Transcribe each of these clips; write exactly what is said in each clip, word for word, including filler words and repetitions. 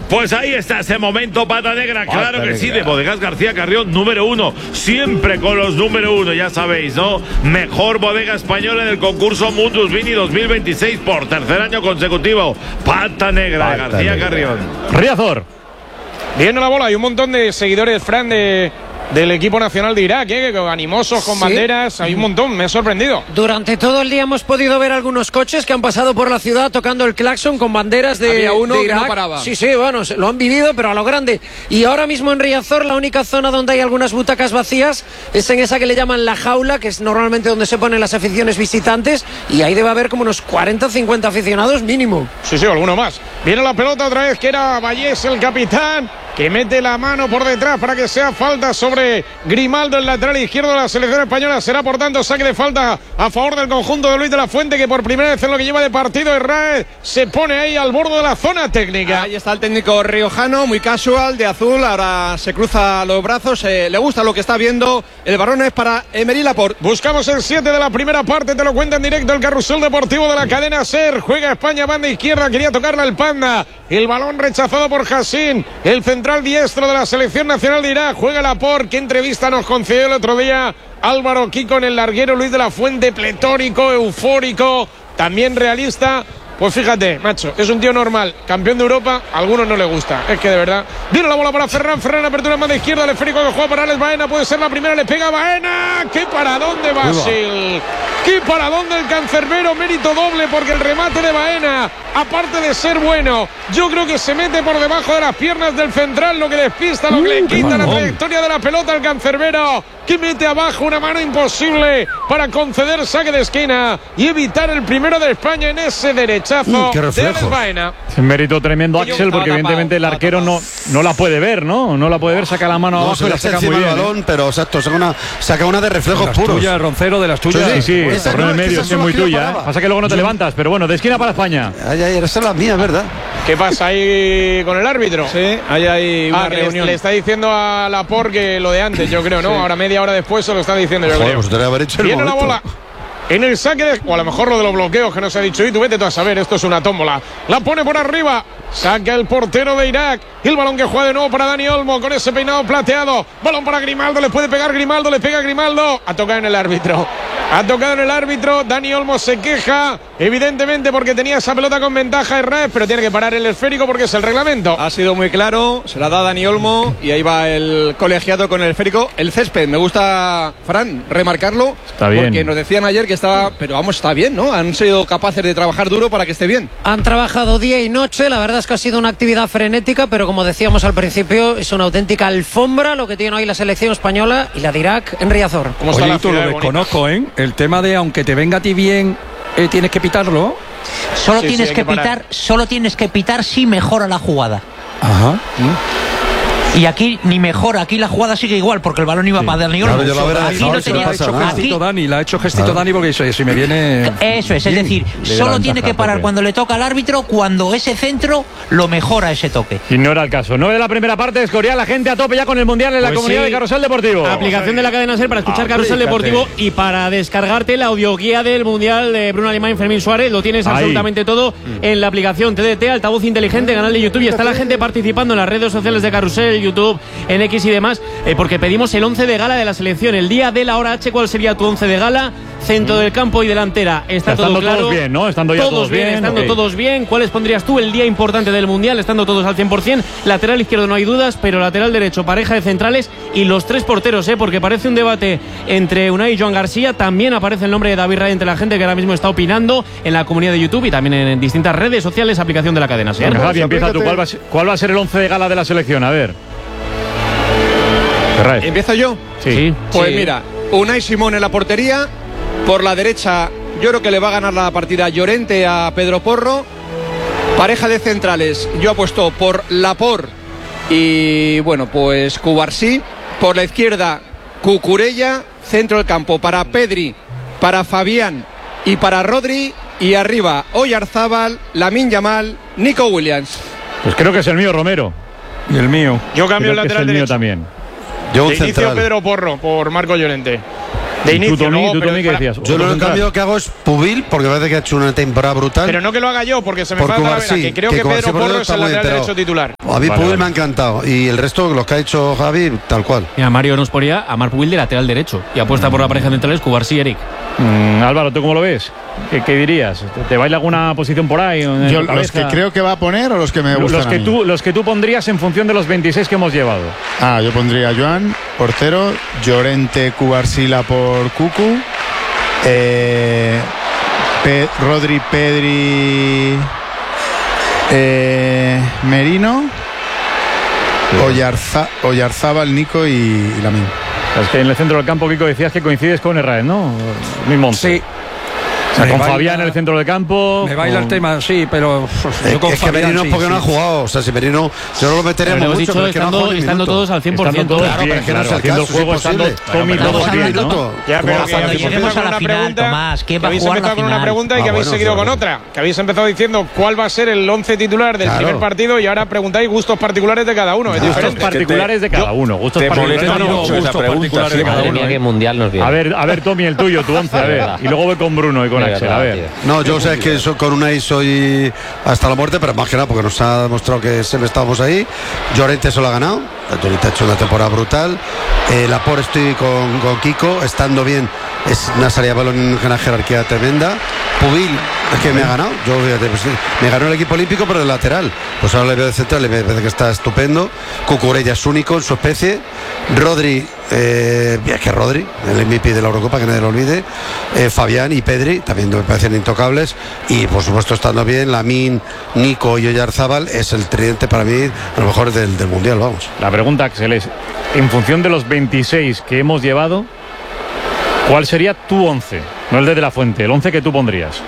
Pues ahí está ese momento, pata negra, Pata claro que negra. sí, de Bodegas García Carrión, número uno, siempre con los número uno, ya sabéis, ¿no? Mejor bodega española en el concurso Mundus Vini dos mil veintiséis por tercer año consecutivo. Pata negra de García negra. Carrión. Riazor. Viene la bola, hay un montón de seguidores, Fran, de... del equipo nacional de Irak, ¿eh? Animosos, con sí. banderas, hay un montón, me ha sorprendido. Durante todo el día hemos podido ver algunos coches que han pasado por la ciudad tocando el claxon con banderas de, Había uno de Irak. Que no paraba. Sí, sí, bueno, lo han vivido, pero a lo grande. Y ahora mismo en Riazor, la única zona donde hay algunas butacas vacías es en esa que le llaman la jaula, que es normalmente donde se ponen las aficiones visitantes, y ahí debe haber como unos cuarenta o cincuenta aficionados mínimo. Sí, sí, alguno más. Viene la pelota otra vez, que era Vallés, el capitán, que mete la mano por detrás para que sea falta sobre Grimaldo, el lateral izquierdo de la selección española. Será por tanto saque de falta a favor del conjunto de Luis de la Fuente, que por primera vez en lo que lleva de partido Israel se pone ahí al borde de la zona técnica. Ahí está el técnico riojano, muy casual, de azul, ahora se cruza los brazos, eh, le gusta lo que está viendo. El balón es para Emery Laporte. Buscamos el siete de la primera parte, te lo cuenta en directo el carrusel deportivo de la cadena SER. Juega España, banda izquierda, quería tocarla el Panda, el balón rechazado por Hassin, el central diestro de la selección nacional de Irak. Juega Laporte, que entrevista nos concedió el otro día Álvaro Kiko en el larguero. Luis de la Fuente, pletórico, eufórico, también realista. Pues fíjate, macho, es un tío normal, campeón de Europa, a algunos no le gusta, es que de verdad. Viene la bola para Ferran, Ferran, apertura en mano izquierda, el esférico que juega para Alex Baena, puede ser la primera, le pega Baena. ¡Qué paradón de Basil! ¡Qué paradón del cancerbero! Mérito doble, porque el remate de Baena, aparte de ser bueno, yo creo que se mete por debajo de las piernas del central, lo que despista, lo que le quita la trayectoria de la pelota al cancerbero, que mete abajo una mano imposible para conceder saque de esquina y evitar el primero de España en ese derechazo Mm, qué de Alex reflejo. Baena. Es un mérito tremendo, Axel, porque evidentemente el arquero no, no la puede ver, ¿no? No la puede ver, saca la mano No, abajo se y le la hace saca muy encima bien. el balón, ¿eh? pero exacto, saca una, saca una de reflejos Las puros. tuyas, Roncero, de las tuyas. Sí, sí, Esa por no, el es que medio, esas es son muy las que yo tuya. ¿eh? paraba. Pasa que luego no te Yo- levantas, pero bueno, de esquina para España. Ay, ay, esa es la mía, ¿verdad? ¿Qué pasa ahí con el árbitro? Sí, ahí hay una Ah, que le, reunión. le está diciendo a Laporte que lo de antes, yo creo, ¿no? Sí. Ahora media hora después se lo está diciendo, yo Joder, creo. pues tendría que haber hecho el Viene la momento. bola en el saque de, o a lo mejor lo de los bloqueos que nos ha dicho, y tú vete tú a saber, esto es una tómbola. La pone por arriba, saca el portero de Irak, el balón que juega de nuevo para Dani Olmo con ese peinado plateado, balón para Grimaldo, le puede pegar Grimaldo, le pega Grimaldo, ha tocado en el árbitro, ha tocado en el árbitro. Dani Olmo se queja, evidentemente, porque tenía esa pelota con ventaja Israel, pero tiene que parar el esférico porque es el reglamento. Ha sido muy claro, se la da Dani Olmo y ahí va el colegiado con el esférico. El césped, me gusta, Fran, remarcarlo. Está bien. Porque nos decían ayer que estaba, pero vamos, está bien, ¿no? Han sido capaces de trabajar duro para que esté bien. Han trabajado día y noche, la verdad es que ha sido una actividad frenética, pero como decíamos al principio, es una auténtica alfombra lo que tiene hoy la selección española y la de Irak en Riazor. ¿Cómo está Oye, la tú lo ciudad de bonita? desconozco, ¿eh? El tema de aunque te venga a ti bien, eh, tienes que pitarlo. Solo Sí, sí, tienes hay que, que parar. pitar, solo tienes que pitar si mejora la jugada. Ajá. Y aquí ni mejora, aquí la jugada sigue igual porque el balón iba para Dani Olmo. Claro, yo la veré, Aquí ahora no sí no tenía, pasa La ha hecho nada. aquí- gestito Dani, la ha hecho gestito Claro. Dani porque si, si me viene. Eso es, es bien. decir, Le da solo ventaja tiene que al parar toque. cuando le toca al árbitro, cuando ese centro lo mejora ese toque. Y no era el caso. nueve de la primera parte, Escorial, la gente a tope ya con el Mundial en la Pues comunidad sí. de Carrusel Deportivo. Aplicación de la cadena SER para escuchar Carrusel Deportivo y para descargarte la audioguía del Mundial de Bruno Alemán y Fermín Suárez. Lo tienes Ahí. absolutamente todo en la aplicación T D T, altavoz inteligente, canal de YouTube. Y está la gente participando en las redes sociales de Carrusel, YouTube, en X y demás, eh, porque pedimos el once de gala de la selección. El día de la hora H, ¿cuál sería tu once de gala? Centro del campo y delantera. Está Estando todo claro. todos bien, ¿no? Estando ya todos bien, Estando ok. todos bien. ¿Cuáles pondrías tú el día importante del Mundial? Estando todos al cien por ciento. Lateral izquierdo no hay dudas, pero lateral derecho, pareja de centrales y los tres porteros, ¿eh? Porque parece un debate entre Unai y Joan García. También aparece el nombre de David Raya entre la gente que ahora mismo está opinando en la comunidad de YouTube y también en distintas redes sociales, aplicación de la cadena SER. Venga, Javi, empieza tú. ¿Cuál va, a ser, ¿Cuál va a ser el once de gala de la selección? A ver. Ferraz. ¿Empiezo yo? Sí. Pues Sí. mira, Unai Simón en la portería. Por la derecha, yo creo que le va a ganar la partida Llorente a Pedro Porro. Pareja de centrales, yo apuesto por Laporte y, bueno, pues Cubarsí. Por la izquierda, Cucurella. Centro del campo para Pedri, para Fabián y para Rodri. Y arriba, Oyarzábal, Lamine Yamal, Nico Williams. Pues creo que es el mío, Romero. Y el mío. Yo cambio Creo el que es lateral el mío derecho. también. Yo un De inicio central. Pedro Porro por Marco Llorente. De inicio, ¿Tú, Tommy, no, ¿tú, pero Tommy, qué para- decías? Yo ¿Otro lo central? cambio que hago es Pubil, porque parece que ha hecho una temporada brutal. Pero no que lo haga yo, porque se me Por falta la Cubarsí, vera, que creo que que, Cubarsí Pedro por Porro dentro es el está muy lateral enterado. derecho titular. A mí Vale, Pubil vale. me ha encantado. Y el resto, los que ha hecho Javi, tal cual. Mira, Mario nos ponía a Marc Pubil de lateral derecho y apuesta por la pareja centrales Cubarsí y Eric. Mm, Álvaro, ¿tú cómo lo ves? ¿Qué, qué dirías? ¿Te, te baila alguna posición por ahí? en Yo, tu los que cabeza? creo que va a poner o los que me Los gustan a que, mí? tú, los que tú pondrías en función de los veintiséis que hemos llevado. Ah, yo pondría a Joan, portero, Llorente, Cubarsila por Cucu, eh, Pe- Rodri, Pedri, eh, Merino, Oyarza- Oyarzábal, Nico y, y Lamine. Es que en el centro del campo, Kiko, decías que coincides con Herrera, ¿no? Mismo once. Sí. O sea, Me con baila- Fabián en el centro del campo. Me baila con- el tema, sí, pero uf, Es, yo con es que Fabián, Merino sí, porque sí. no ha jugado. O sea, si Merino, yo no lo meteríamos Pero hemos mucho, dicho pero es que no ha estando, jugado ni estando minuto. todos al cien por ciento. Estando todos Claro, bien, pero es que no claro, es el haciendo el caso, juego, es estando imposible. Tommy Pero todos estamos bien, hablando- ¿no? Ya, ¿Cómo pero va que a habéis jugar? Lleguemos empezado a con la una final, pregunta, Tomás. ¿Quién que va a habéis jugar empezado la con una final? pregunta y Ah, que habéis bueno, seguido sí, con vale. otra. Que habéis empezado diciendo cuál va a ser el once titular del Claro. primer partido y ahora preguntáis gustos particulares de cada uno. Es Gustos diferente. particulares de cada uno. Gustos te particulares molesta de cada mucho uno. esa Gustos pregunta, particulares sí. de cada Madre uno. mía, ¿eh? qué mundial nos viene. A ver, a ver, Tommy, el tuyo, tu once, a ver. Y luego voy con Bruno y con De Axel, a verdad, ver. tío. No, yo sé que so- con Unai soy hasta la muerte, pero más que nada porque nos ha demostrado que siempre estábamos ahí. Llorente se lo ha ganado. Llorente ha hecho una temporada brutal. Eh, Laporte estoy con, con Kiko, estando bien. Es una salida de balón en una jerarquía tremenda. Pubil, es que me ha ganado. Yo, fíjate, pues, me ganó el equipo olímpico, pero de lateral. Pues ahora le veo de central, le parece que está estupendo. Cucurella es único en su especie. Rodri, eh, es que Rodri, el M V P de la Eurocopa, que nadie lo olvide. Eh, Fabián y Pedri, también me parecen intocables. Y por supuesto, estando bien, Lamine, Nico y Oyarzábal es el tridente para mí, a lo mejor del, del mundial, vamos. La pregunta, Axel, es: en función de los veintiséis que hemos llevado, ¿cuál sería tu once? No el de De La Fuente, el once que tú pondrías.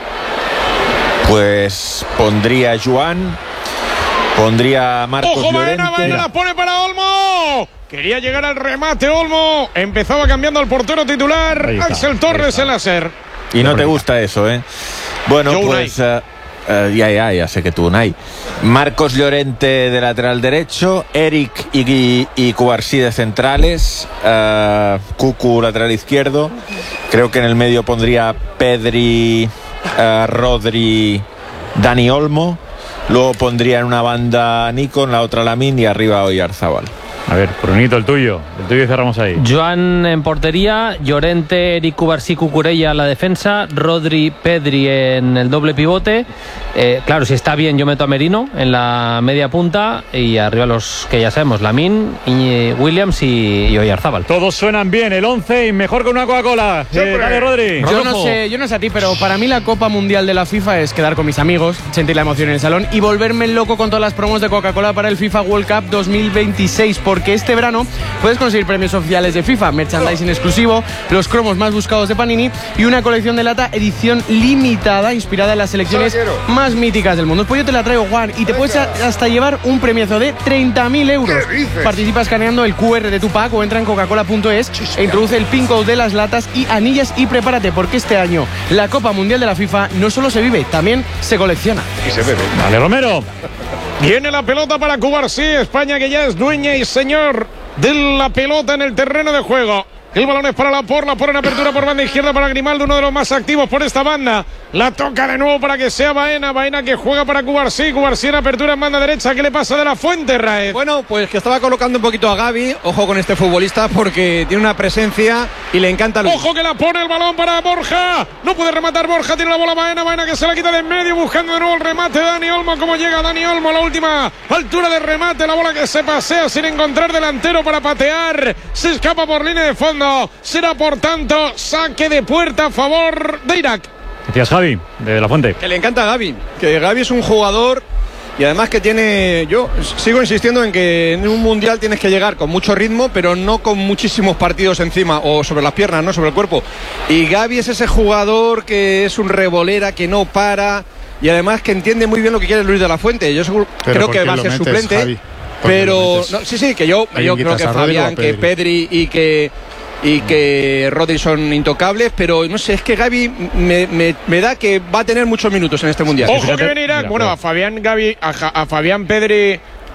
Pues pondría a Joan, pondría a Marcos ¡Ojo, Baena! Llorente. ¡Baena la pone para Olmo! Quería llegar al remate Olmo. Empezaba cambiando al portero titular. Ahí está, Axel ahí Torres está. en la SER. Y no te gusta eso, ¿eh? Bueno, Yo, pues eh, eh, ya, ya, ya sé que tú, Unai. Marcos Llorente de lateral derecho, Eric y, y, y Cubarsí de centrales, eh, Cucu lateral izquierdo. Creo que en el medio pondría Pedri, eh, Rodri, Dani Olmo. Luego pondría en una banda Nico, en la otra Lamine y arriba Oyarzábal. A ver, Brunito, el tuyo. El tuyo y cerramos ahí. Joan en portería, Llorente, Eric Cubarsí, Cucurella en la defensa, Rodri, Pedri en el doble pivote. Eh, claro, si está bien yo meto a Merino en la media punta y arriba los que ya sabemos, Lamine, Iñi- Williams y, y Oyarzábal. Todos suenan bien, el once y mejor con una Coca-Cola. Eh, dale, Rodri. Yo no sé, yo no sé a ti, pero para mí la Copa Mundial de la FIFA es quedar con mis amigos, sentir la emoción en el salón y volverme loco con todas las promos de Coca-Cola para el FIFA World Cup dos mil veintiséis, porque este verano puedes conseguir premios oficiales de FIFA, merchandising exclusivo, los cromos más buscados de Panini y una colección de lata edición limitada inspirada en las selecciones más míticas del mundo. Pues yo te la traigo, Juan, y te puedes hasta llevar un premiazo de treinta mil euros. Participa escaneando el Q R de tu pack o entra en coca-cola punto es e introduce el pin code de las latas y anillas y prepárate, porque este año la Copa Mundial de la FIFA no solo se vive, también se colecciona. Y se bebe. Dale, Romero. Viene la pelota para Cubarsí. España que ya es dueña y señor de la pelota en el terreno de juego. El balón es para Laporte, Laporte en apertura por banda izquierda para Grimaldo, uno de los más activos por esta banda. La toca de nuevo para que sea Baena, Baena que juega para Cubarsí, Cubarsí en apertura en banda derecha. ¿Qué le pasa de La Fuente, Raez? Bueno, pues que estaba colocando un poquito a Gavi. Ojo con este futbolista porque tiene una presencia y le encanta Luis. Ojo que la pone el balón para Borja. No puede rematar Borja, tiene la bola Baena, Baena que se la quita de en medio buscando de nuevo el remate de Dani Olmo. ¿Cómo llega Dani Olmo a la última altura de remate? La bola que se pasea sin encontrar delantero para patear. Se escapa por línea de fondo. Será por tanto saque de puerta a favor de Irak. Decías Javi, de La Fuente. Que le encanta a Gavi. Que Gavi es un jugador y además que tiene... Yo sigo insistiendo en que en un mundial tienes que llegar con mucho ritmo, pero no con muchísimos partidos encima o sobre las piernas, no sobre el cuerpo. Y Gavi es ese jugador que es un revolera, que no para y además que entiende muy bien lo que quiere Luis de la Fuente. Yo seguro, creo ¿por que qué va a lo ser metes, suplente. Javi? ¿Por qué lo Pero metes? no, sí, sí, que yo, Ahí yo creo quitas que a Rodri o a Fabián, que Pedri. Pedri y que y que Rodri son intocables, pero no sé, es que Gavi me, me, me da que va a tener muchos minutos en este mundial. Ojo que viene Irak. Bueno, a Fabián Gavi, a, Ja- a Fabián Pedri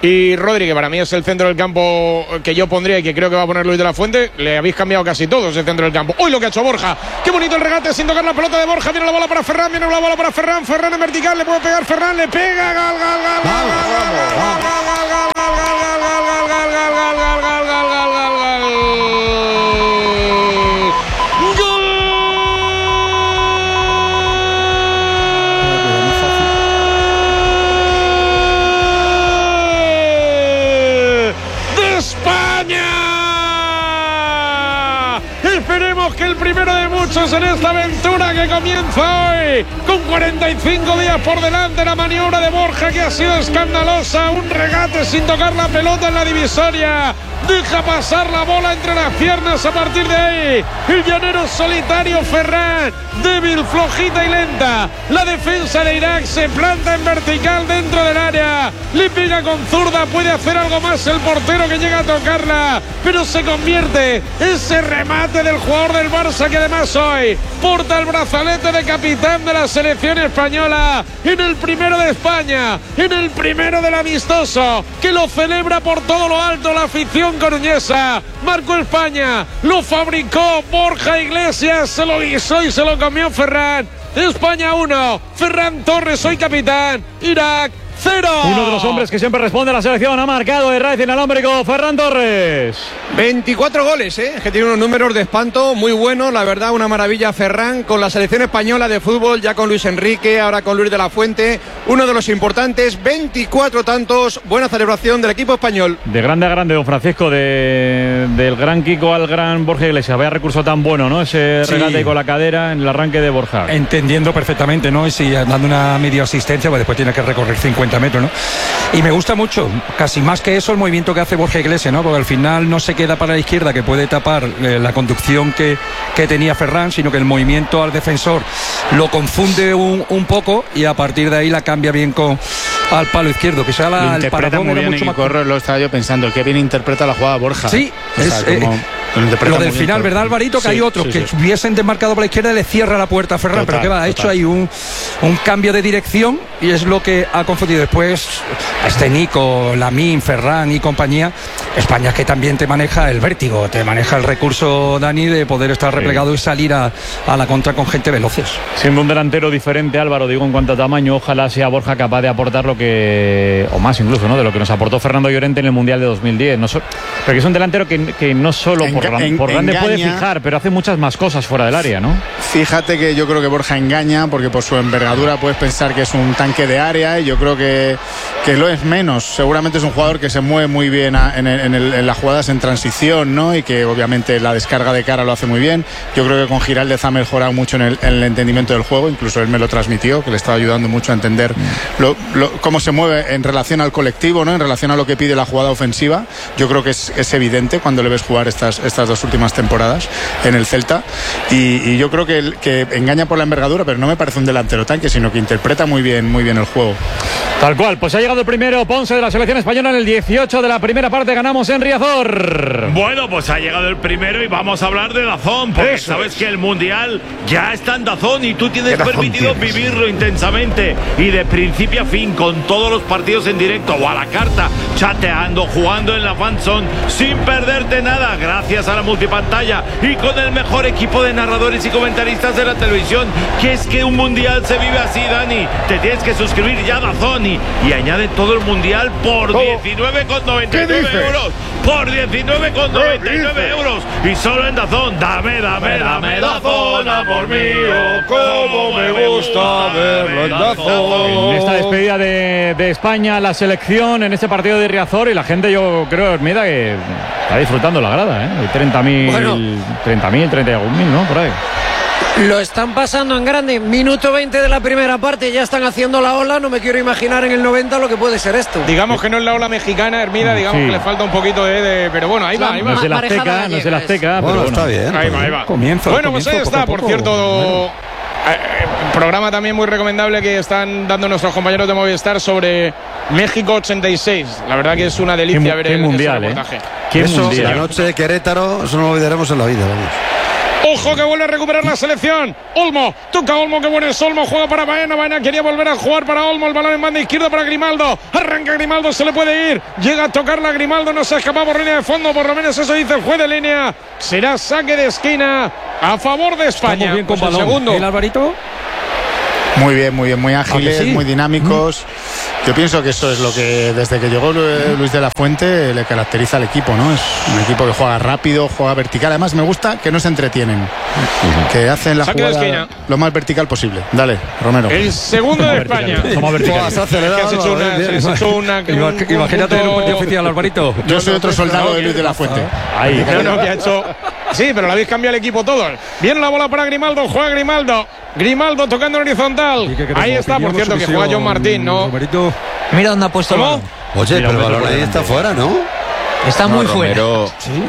y Rodri, que para mí es el centro del campo que yo pondría y que creo que va a poner Luis de la Fuente. Le habéis cambiado casi todos el centro del campo. ¡Uy, lo que ha hecho Borja! ¡Qué bonito el regate sin tocar la pelota de Borja! Viene la bola para Ferran, viene la bola para Ferran. Ferran en vertical, le puede pegar Ferran, le pega. ¡Gal, gal, gal, gal, gal, gal, que el primero de muchos en esta aventura que comienza hoy con cuarenta y cinco días por delante. La maniobra de Borja, que ha sido escandalosa, un regate sin tocar la pelota en la divisoria, deja pasar la bola entre las piernas. A partir de ahí el llanero solitario Ferran, débil, flojita y lenta. La defensa de Irak se planta en vertical dentro del área, le pega con zurda, puede hacer algo más el portero que llega a tocarla, pero se convierte ese remate del jugador del Barça, que además hoy porta el brazalete de capitán de la selección española, en el primero de España, en el primero del amistoso, que lo celebra por todo lo alto la afición coruñesa. Marcó España, lo fabricó Borja Iglesias, se lo guisó y se lo comió Ferran. España uno, Ferran Torres hoy capitán, Irak cero. Uno de los hombres que siempre responde a la selección ha marcado de raíz inalámbrico Ferran Torres. veinticuatro goles, ¿eh? Que tiene unos números de espanto muy buenos, la verdad, una maravilla Ferran con la selección española de fútbol, ya con Luis Enrique, ahora con Luis de la Fuente, uno de los importantes, veinticuatro tantos, buena celebración del equipo español. De grande a grande, don Francisco, de, del gran Kiko al gran Borja Iglesias, vaya recurso tan bueno, ¿no? Ese Sí. regate con la cadera en el arranque de Borja. Entendiendo perfectamente, ¿no? Y si dando una media asistencia, pues después tiene que recorrer cincuenta metros, ¿no? Y me gusta mucho, casi más que eso, el movimiento que hace Borja Iglesias, ¿no? Porque al final no se queda para la izquierda, que puede tapar eh, la conducción que, que tenía Ferran, sino que el movimiento al defensor lo confunde un, un poco y a partir de ahí la cambia bien con al palo izquierdo. Quizá la, Lo el interpreta paradón muy era bien mucho y más... corro, lo estaba yo pensando, que bien interpreta la jugada Borja. Sí, O sea, es, como- eh, lo interpreta lo muy del bien final, todo. ¿verdad, Alvarito? Que Sí, hay otros sí, que sí. hubiesen desmarcado por la izquierda y le cierra la puerta a Ferran, Total, pero que va, ha hecho total. ahí un, un cambio de dirección y es lo que ha confundido después este Nico, Lamine, Ferran y compañía. España es que también te maneja el vértigo, te maneja el recurso, Dani, de poder estar replegado y salir a, a la contra con gente veloces. Siendo un delantero diferente, Álvaro, digo en cuanto a tamaño, ojalá sea Borja capaz de aportar lo que, o más incluso, ¿no? De lo que nos aportó Fernando Llorente en el Mundial de dos mil diez. No so, porque es un delantero que, que no solo por, Enga- gran- por en- grande puede engaña. fijar, pero hace muchas más cosas fuera del área, ¿no? Fíjate que yo creo que Borja engaña, porque por su envergadura puedes pensar que es un tanque de área, y yo creo que, que lo es menos. Seguramente es un jugador que se mueve muy bien a- en, el- en el- en las jugadas en transición, ¿no? Y que obviamente la descarga de cara lo hace muy bien. Yo creo que con Giraldez ha mejorado mucho en el, en el entendimiento del juego, incluso él me lo transmitió, que le estaba ayudando mucho a entender lo- lo- cómo se mueve en relación al colectivo, ¿no? En relación a lo que pide la jugada ofensiva. Yo creo que es, es evidente cuando le ves jugar estas, estas dos últimas temporadas en el Celta, y, y yo creo que, el- que engaña por la envergadura, pero no me parece un delantero tanque, sino que interpreta muy bien, muy bien el juego. Tal cual, pues ha llegado el primero Ponce de la selección española en el dieciocho de la primera parte, ganamos en Riazor. Bueno, pues ha llegado el primero y vamos a hablar de Dazón, porque Eso sabes es. que el Mundial ya está en Dazón y tú tienes ¿Qué Dazón permitido tienes? vivirlo intensamente y de principio a fin, con todos los partidos en directo o a la carta, chateando, jugando en la fanzone, sin perderte nada, gracias a la multipantalla y con el mejor equipo de narradores y comentaristas de la televisión. Que es que un Mundial se vive así, Dani. Te tienes que suscribir ya a Dazón y, y añade todo el Mundial por diecinueve con noventa y nueve euros. Por diecinueve con noventa y nueve euros. Y solo en Dazón. Dame, dame, dame Dazón, amor mío. Cómo me gusta verlo en Dazón. En esta despedida de, de España, la selección en este partido de Riazor, y la gente, yo creo, Hermida, que está disfrutando la grada, ¿eh? Hay treinta mil, Bueno. treinta mil, treinta y algún mil, ¿no? Por ahí. Lo están pasando en grande. Minuto veinte de la primera parte, ya están haciendo la ola. No me quiero imaginar en el noventa lo que puede ser esto. Digamos que no es la ola mexicana, Hermida, digamos Sí. que le falta un poquito de, de- pero bueno, ahí va, ahí va. No es el marejada Azteca, no es el gallega Azteca, Bueno, pero bueno. está bien. Ahí va, ahí va. Comienzo, Bueno, pues ahí comienzo, está, poco a por poco. cierto. eh, eh, programa también muy recomendable que están dando nuestros compañeros de Movistar sobre México ochenta y seis. La verdad que es una Qué, delicia mu- ver qué el, ese mundial, ¿eh? reportaje. Qué Eso, la mundial. noche de Querétaro, eso no lo olvidaremos en la vida, vamos. Ojo que vuelve a recuperar la selección. Olmo, toca Olmo, que bueno es Olmo, juega para Baena. Baena quería volver a jugar para Olmo. El balón en banda izquierda para Grimaldo. Arranca Grimaldo, se le puede ir. Llega a tocarla Grimaldo, no se escapa por línea de fondo. Por lo menos eso dice el juez de línea. Será saque de esquina a favor de España. Estamos bien con Pues el balón. segundo. ¿El Alvarito? Muy bien, muy bien, muy ágiles, sí? muy dinámicos. Yo pienso que eso es lo que desde que llegó Luis de la Fuente le caracteriza al equipo, ¿no? Es un equipo que juega rápido, juega vertical. Además me gusta que no se entretienen, que hacen la Saque de jugada esquina. lo más vertical posible. Dale, Romero. El segundo de España. Somos verticales. Has acelerado, Es que has hecho una- bien, bien. has hecho una- un- Ima- un Imagínate punto- el partido oficial, Alvarito. Yo soy otro soldado de Luis de la Fuente. Ahí. No, no, que ha hecho. Sí, pero lo habéis cambiado el equipo todos. Viene la bola para Grimaldo, juega Grimaldo. Grimaldo tocando en horizontal. ¿Y qué queremos? Ahí está, por ¿Opinión o cierto, que sumisión, juega John Martín, ¿no? Romerito? Mira dónde ha puesto el ¿Cómo? balón. Oye, Mira, pero el hombre, balón ahí por está fuera, ¿no? Está muy fuera. Romero,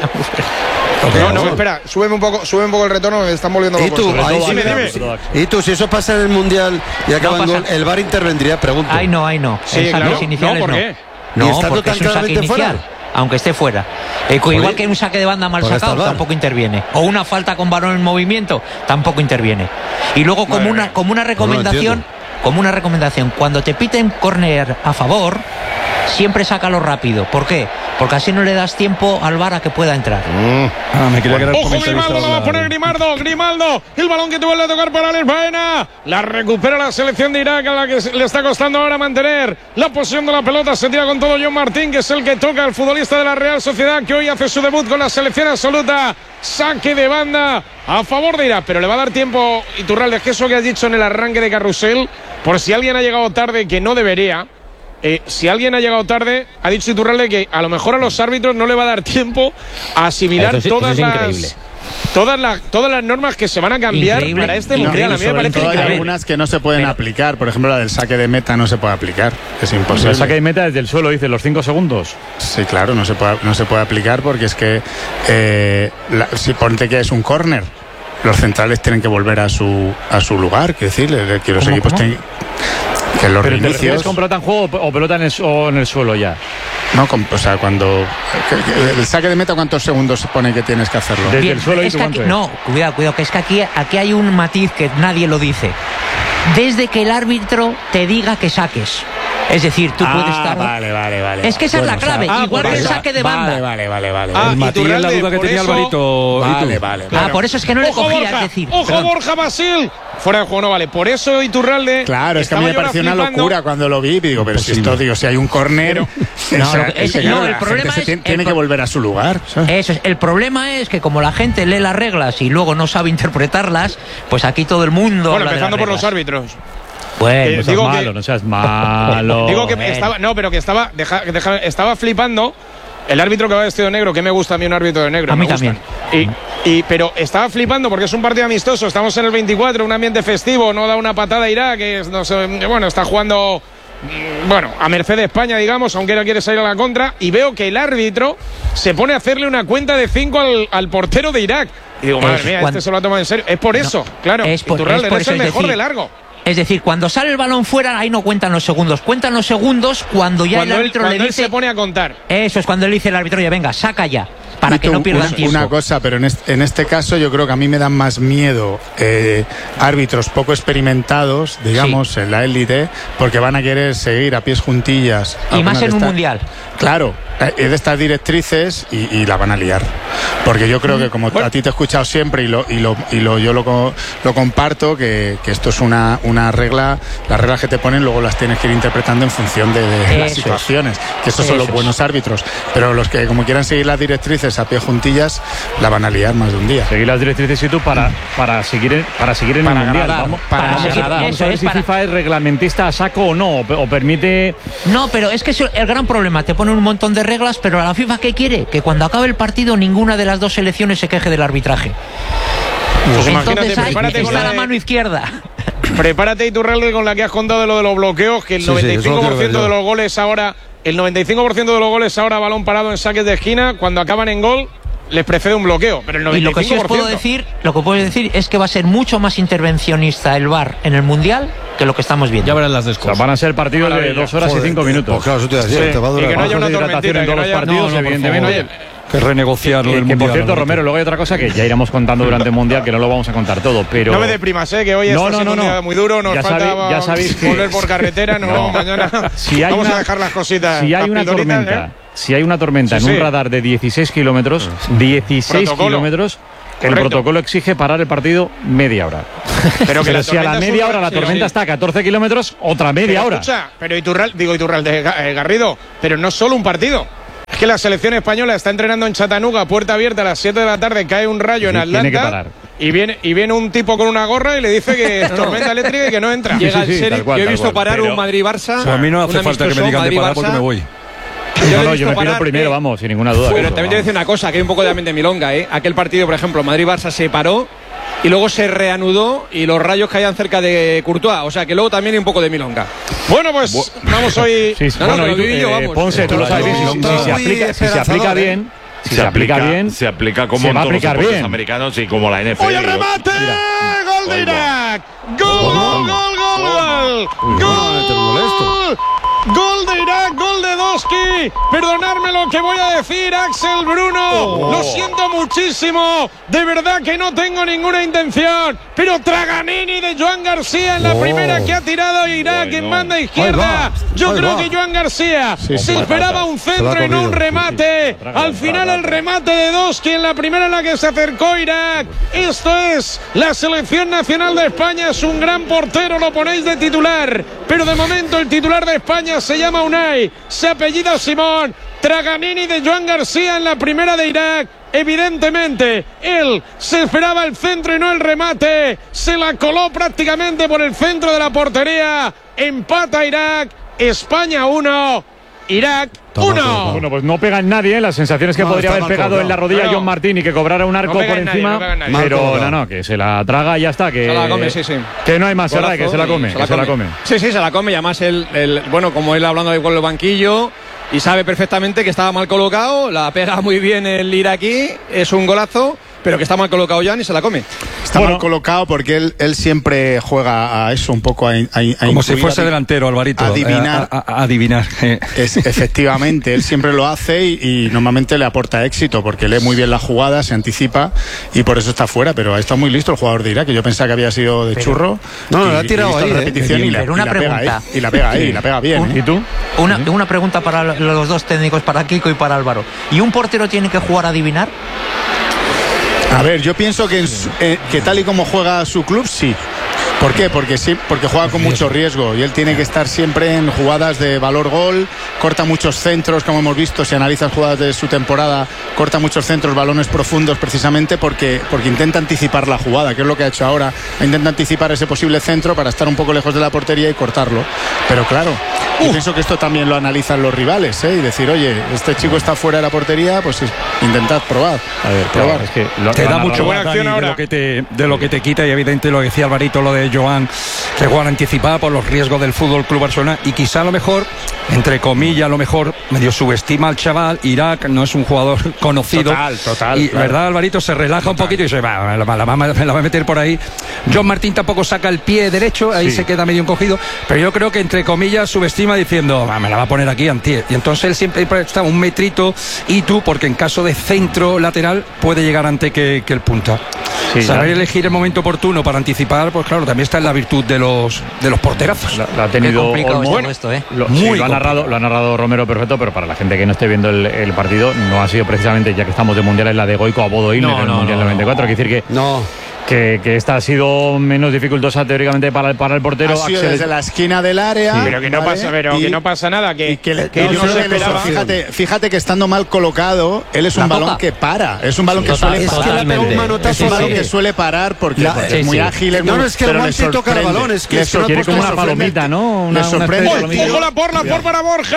No, no, espera, súbeme un poco, súbeme un poco el retorno, me están volviendo ¿Y locos. tú? Ahí sí Dime, me- dime. Y tú, si eso pasa en el Mundial y acaba No en pasa. gol, ¿el V A R intervendría? Pregunto. Ay, no, ay, no. Sí, En saques claro. iniciales No, ¿por no. qué? ¿Y No, estando porque tan es un saque claramente inicial, fuera? aunque esté fuera. Eh, cu- igual Oye, que en un saque de banda mal porque está sacado, el V A R. tampoco interviene. O una falta con balón en movimiento, tampoco interviene. Y luego, como Madre una, mía. como una recomendación, como una recomendación, cuando te piten córner a favor, siempre sácalo rápido. ¿Por qué? Porque así no le das tiempo al V A R a que pueda entrar. Ah, me quería quedar Ojo comentarista Grimaldo, la va a de- poner Grimaldo, Grimaldo, el balón que te vuelve a tocar para Alex Baena, la recupera la selección de Irak, a la que le está costando ahora mantener la posición de la pelota, se tira con todo John Martín, que es el que toca, el futbolista de la Real Sociedad, que hoy hace su debut con la selección absoluta, saque de banda a favor de Irak, pero le va a dar tiempo, Iturralde, es que eso que has dicho en el arranque de carrusel, por si alguien ha llegado tarde, que no debería. Eh, si alguien ha llegado tarde, ha dicho Iturralde que a lo mejor a los árbitros no le va a dar tiempo a asimilar Eso sí- todas, eso es las, increíble. todas, las, todas las normas que se van a cambiar Increíble. para este Y no, mundial. A mí me Sobre parece todo hay increíble. algunas que no se pueden aplicar. Por ejemplo, la del saque de meta no se puede aplicar. Es imposible. El saque de meta desde el suelo, dice, los cinco segundos. Sí, claro, no se puede, no se puede aplicar porque es que eh, la- si ponte que es un córner, los centrales tienen que volver a su a su lugar, quiero decir, le- que los ¿Cómo, equipos cómo? tienen que los ¿Pero te refieres reinicios, con pelota en juego o pelota en el, su- o en el suelo ya? no, con- o sea, cuando que- que el saque de meta, ¿cuántos segundos se pone que tienes que hacerlo? Desde Bien, el suelo y es tu que aquí- guante. no, cuidado, cuidado, que es que aquí, aquí hay un matiz que nadie lo dice. Desde que el árbitro te diga que saques. Es decir, tú puedes Ah, estar. vale, vale, vale. Es que esa Bueno, es la clave, o sea, igual ah, que el vale, saque de vale, banda. Vale, vale, vale. Ah, El matiz es la Iturralde, duda que por tenía eso- Alvarito. ¿Y tú? Vale, vale. Ah, por eso es que no le Ojo cogía, Borja, es decir. ojo perdón. Borja Basil. Fuera de juego no vale. Por eso Iturralde. Claro, es que a mí estaba me yo ahora pareció una flipando. locura cuando lo vi. Digo, pero si esto, digo, si hay un córner, o No, sea, lo que- es que, es- claro, no, el la problema gente se es- tiene, el tiene que pro- volver a su lugar. ¿sabes? Eso es. El problema es que como la gente lee las reglas y luego no sabe interpretarlas, pues aquí todo el mundo. Bueno, habla de empezando las por los reglas. árbitros. Bueno, Eh, No seas digo que- malo, no seas malo. Digo que Bueno. estaba. No, pero que estaba. Deja, deja- estaba flipando. El árbitro que va vestido de negro, que me gusta a mí un árbitro de negro. A mí me gustan. Y, y, pero estaba flipando porque es un partido amistoso. Estamos en el veinticuatro, un ambiente festivo. No da una patada a Irak, que es, no sé, bueno, está jugando. mm, Bueno, a merced de España, digamos, aunque no quiere salir a la contra. Y veo que el árbitro se pone a hacerle una cuenta de cinco al, al portero de Irak. Y digo, madre Es mía, cuando- este se lo ha tomado en serio. Es por eso, claro. es por- Iturralde, es por eres eso, el es mejor decir, de largo. Es decir, cuando sale el balón fuera, ahí no cuentan los segundos. Cuentan los segundos cuando ya Cuando, el él, árbitro cuando le él dice. se pone a contar. Eso es cuando él dice el árbitro, ya venga, saca ya. Para Y que tú, no pierdan una, tiempo. una cosa, pero en este, en este caso yo creo que a mí me dan más miedo eh, árbitros poco experimentados, digamos, en la élite, porque van a querer seguir a pies juntillas. Y algunas más de en un estas- mundial. Claro, eh, es de estas directrices y, y la van a liar. Porque yo creo que como a ti te he escuchado siempre y lo y lo, y lo yo lo, co- lo comparto, que, que esto es una, una regla, las reglas que te ponen luego las tienes que ir interpretando en función de, de Eso las es. situaciones. Que estos son Eso los es. buenos árbitros. Pero los que como quieran seguir las directrices a pie juntillas, la van a liar más de un día. Seguir las directrices y tú para, para seguir en, para seguir en Para el mundial. agradar, Vamos, para vamos a- seguir, vamos eso a ver es, si para- FIFA es reglamentista a saco o no, o, o permite. No, pero es que es el gran problema. Te ponen un montón de reglas, pero a la FIFA, ¿qué quiere? Que cuando acabe el partido ninguna de las dos selecciones se queje del arbitraje. Pues imagínate, Entonces ahí prepárate con está la la de- mano izquierda. Prepárate, Iturralde, con la que has contado de lo de los bloqueos, que el Sí, sí, noventa y cinco por ciento eso lo quiero ver de yo. los goles ahora, el noventa y cinco por ciento de los goles ahora balón parado en saques de esquina, cuando acaban en gol, les precede un bloqueo. Pero el Y noventa y cinco por ciento. lo que sí os puedo decir, lo que puedo decir es que va a ser mucho más intervencionista el V A R en el Mundial que lo que estamos viendo. Ya verán las O sea, van a ser partidos de dos horas y cinco minutos. Pues claro, eso te iba a decir, Sí. te va a durar. Y que no haya una Bajos de tormentita, hidratación en que todos no los haya- partidos, No, no, por evidentemente. favor. Que renegociar lo Que, del que, por mundial. cierto, Alberto. Romero, luego hay otra cosa que ya iremos contando durante el Mundial, que no lo vamos a contar todo, pero... No me deprimas, ¿eh? Que hoy No, está no, siendo no, un día no. muy duro. Nos Ya falta sabe- ya sabéis que- volver por carretera. No, No. mañana Si hay vamos una- a dejar las cositas. Si hay las una pildoritas, tormenta, ¿eh? si hay una tormenta Sí, en un sí. radar de dieciséis kilómetros, dieciséis Protocolo. kilómetros, el Correcto. protocolo exige parar el partido media hora. Pero que Pero la si a la tormenta es media un- hora la sí, tormenta sí. está a catorce kilómetros, otra media Pero hora. escucha, pero Iturral, digo Iturralde, eh, Garrido, pero no es solo un partido. Es que la selección española está entrenando en Chattanooga, puerta abierta a las siete de la tarde, cae un rayo en Sí, Atlanta. tiene que parar. Y viene, y viene un tipo con una gorra y le dice que es tormenta eléctrica y que no entra. Llega sí, el sí, Sheriff. tal cual, Yo he tal visto cual. parar Pero- un Madrid-Barça. Pues a mí no hace un falta que me amistoso digan de parar Madrid-Barça. porque me voy. Yo le he No, no, visto yo me pido parar, primero, eh, vamos, sin ninguna duda. Pero Eso, también te voy a vamos. decir una cosa, que hay un poco de ambiente milonga, ¿eh? Aquel partido, por ejemplo, Madrid-Barça se paró y luego se reanudó y los rayos caían cerca de Courtois. O sea que luego también hay un poco de milonga. Bueno, pues vamos hoy. Sí, sí, No, no, bueno, que y lo tú, viví yo, eh, vamos. Ponce, tú lo sabes bien, si, si- si se aplica, si se aplica bien, si se aplica bien, se aplica como se en va a todos los aplicar deportes bien. americanos y como la N F L. ¡Hoy el remate! ¡Gol de Irak! ¡Gol, gol, gol, gol! ¡Gol! Gol de Irak, gol de Doski. Perdonadme lo que voy a decir, Axel Bruno. Lo siento muchísimo. De verdad que no tengo ninguna intención. Pero Traganini de Joan García en la Oh. primera que ha tirado Irak Bueno. en banda Ahí izquierda. va, Yo ahí creo va. que Joan García Sí, se sí. esperaba un Se lo centro ha y no un comido. remate. Al final el remate de Doski en la primera en la que se acercó Irak. Esto es la selección nacional de España. Es un gran portero, lo ponéis de titular. Pero de momento el titular de España se llama Unai, se apellida Simón. Traganini de Joan García en la primera de Irak. Evidentemente, él se esperaba el centro y no el remate. Se la coló prácticamente por el centro de la portería. Empata Irak. España uno. Irak uno. Bueno, pues no pega en nadie, ¿eh? Las sensaciones que No, podría está haber mal pegado colocado. en la rodilla No, no. John Martín y que cobrara un arco pega por en nadie, encima, no pega en nadie. Mal pero colocado. no, no, que se la traga y ya está, que Se la come, sí, sí. que no hay más, Serra, que Golazo se la y come, que se la come. Sí, sí, se la come. Y además, el, el- bueno, como él hablando ahí con el banquillo y sabe perfectamente que estaba mal colocado, la pega muy bien el iraquí, es un golazo, pero que está mal colocado ya y se la come. Está Bueno. mal colocado porque él, él siempre juega a eso un poco a, a- a Como si incluir, fuese a- delantero, Alvarito. adivinar. A, a- a- adivinar. eh. Es, efectivamente, él siempre lo hace y, y normalmente le aporta éxito porque lee muy bien la jugada, se anticipa y por eso está fuera. Pero ha estado muy listo el jugador de Irak, que yo pensaba que había sido de churro. No, no, y- la ha y tirado he visto ahí, la eh. repetición y la, Pero una y la pega pregunta. ahí. Y la pega ahí, y la pega bien. ¿Y ¿eh? tú? Una, una pregunta para los dos técnicos, para Kiko y para Álvaro. ¿Y un portero tiene que jugar a adivinar? A ver, yo pienso que, en su- eh, que tal y como juega su club, sí. ¿Por qué? Porque sí, porque juega con mucho riesgo y él tiene que estar siempre en jugadas de valor gol, corta muchos centros, como hemos visto, si analizas jugadas de su temporada, corta muchos centros, balones profundos precisamente porque, porque intenta anticipar la jugada, que es lo que ha hecho ahora, intenta anticipar ese posible centro para estar un poco lejos de la portería y cortarlo. Pero claro, yo pienso que esto también lo analizan los rivales, ¿eh? Y decir, oye, este chico está fuera de la portería, pues intentad probar. A ver, probar. es que lo- Te lo da han mucho narrado. buena más, acción Dani, de ahora. lo que te de lo que te quita, y evidente lo decía Alvarito, lo de Joan, que juega anticipada por los riesgos del Fútbol Club Barcelona, y quizá a lo mejor, entre comillas, a lo mejor medio subestima al chaval. Irak no es un jugador conocido. Total, total, Y claro. verdad, Alvarito se relaja un poquito y dice, va, me la, me la va- me la va a meter por ahí. John Martín tampoco saca el pie derecho, ahí Sí. se queda medio encogido, pero yo creo que entre comillas subestima diciendo, "Ah, me la va a poner aquí Antier". Y entonces él siempre está un metrito y tú, porque en caso de centro lateral puede llegar antes que, que el punta. Sí, Saber ya. elegir el momento oportuno para anticipar, pues claro, también está en la virtud de los de los porterazos. La, la ha tenido Qué complicado Olmo. es todo esto, ¿eh? Lo, Muy sí, lo, ha complicado. narrado, lo ha narrado Romero perfecto, pero para la gente que no esté viendo el, el partido, no ha sido precisamente, ya que estamos de mundial, la de Goico a Bodo Illner No, en el no, Mundial no, noventa y cuatro. Quiere decir que, No. que, que esta ha sido menos dificultosa teóricamente para, el- para el portero. Ha sido Axel- desde la esquina del área. Sí. Pero que no ¿vale? pasa, pero Y- que no pasa nada, que, y que, le- que no, no yo se creo que esperaba. fíjate, fíjate que estando mal colocado, él es un La balón toca. que para. Es un balón que Total, suele es que parar. le ha pegado un manotazo Es un al balón balón. que suele parar porque, La- porque sí, es muy sí. ágil. Es No, muy- no, es que pero Juan le sí toca el sorprende. balón, es que- Le es que no ha Quiere sorprende, como una le sorprende. palomita, ¿no? Una, Le una especie de sorprende. palomita. Ojo la por, la por para Borja.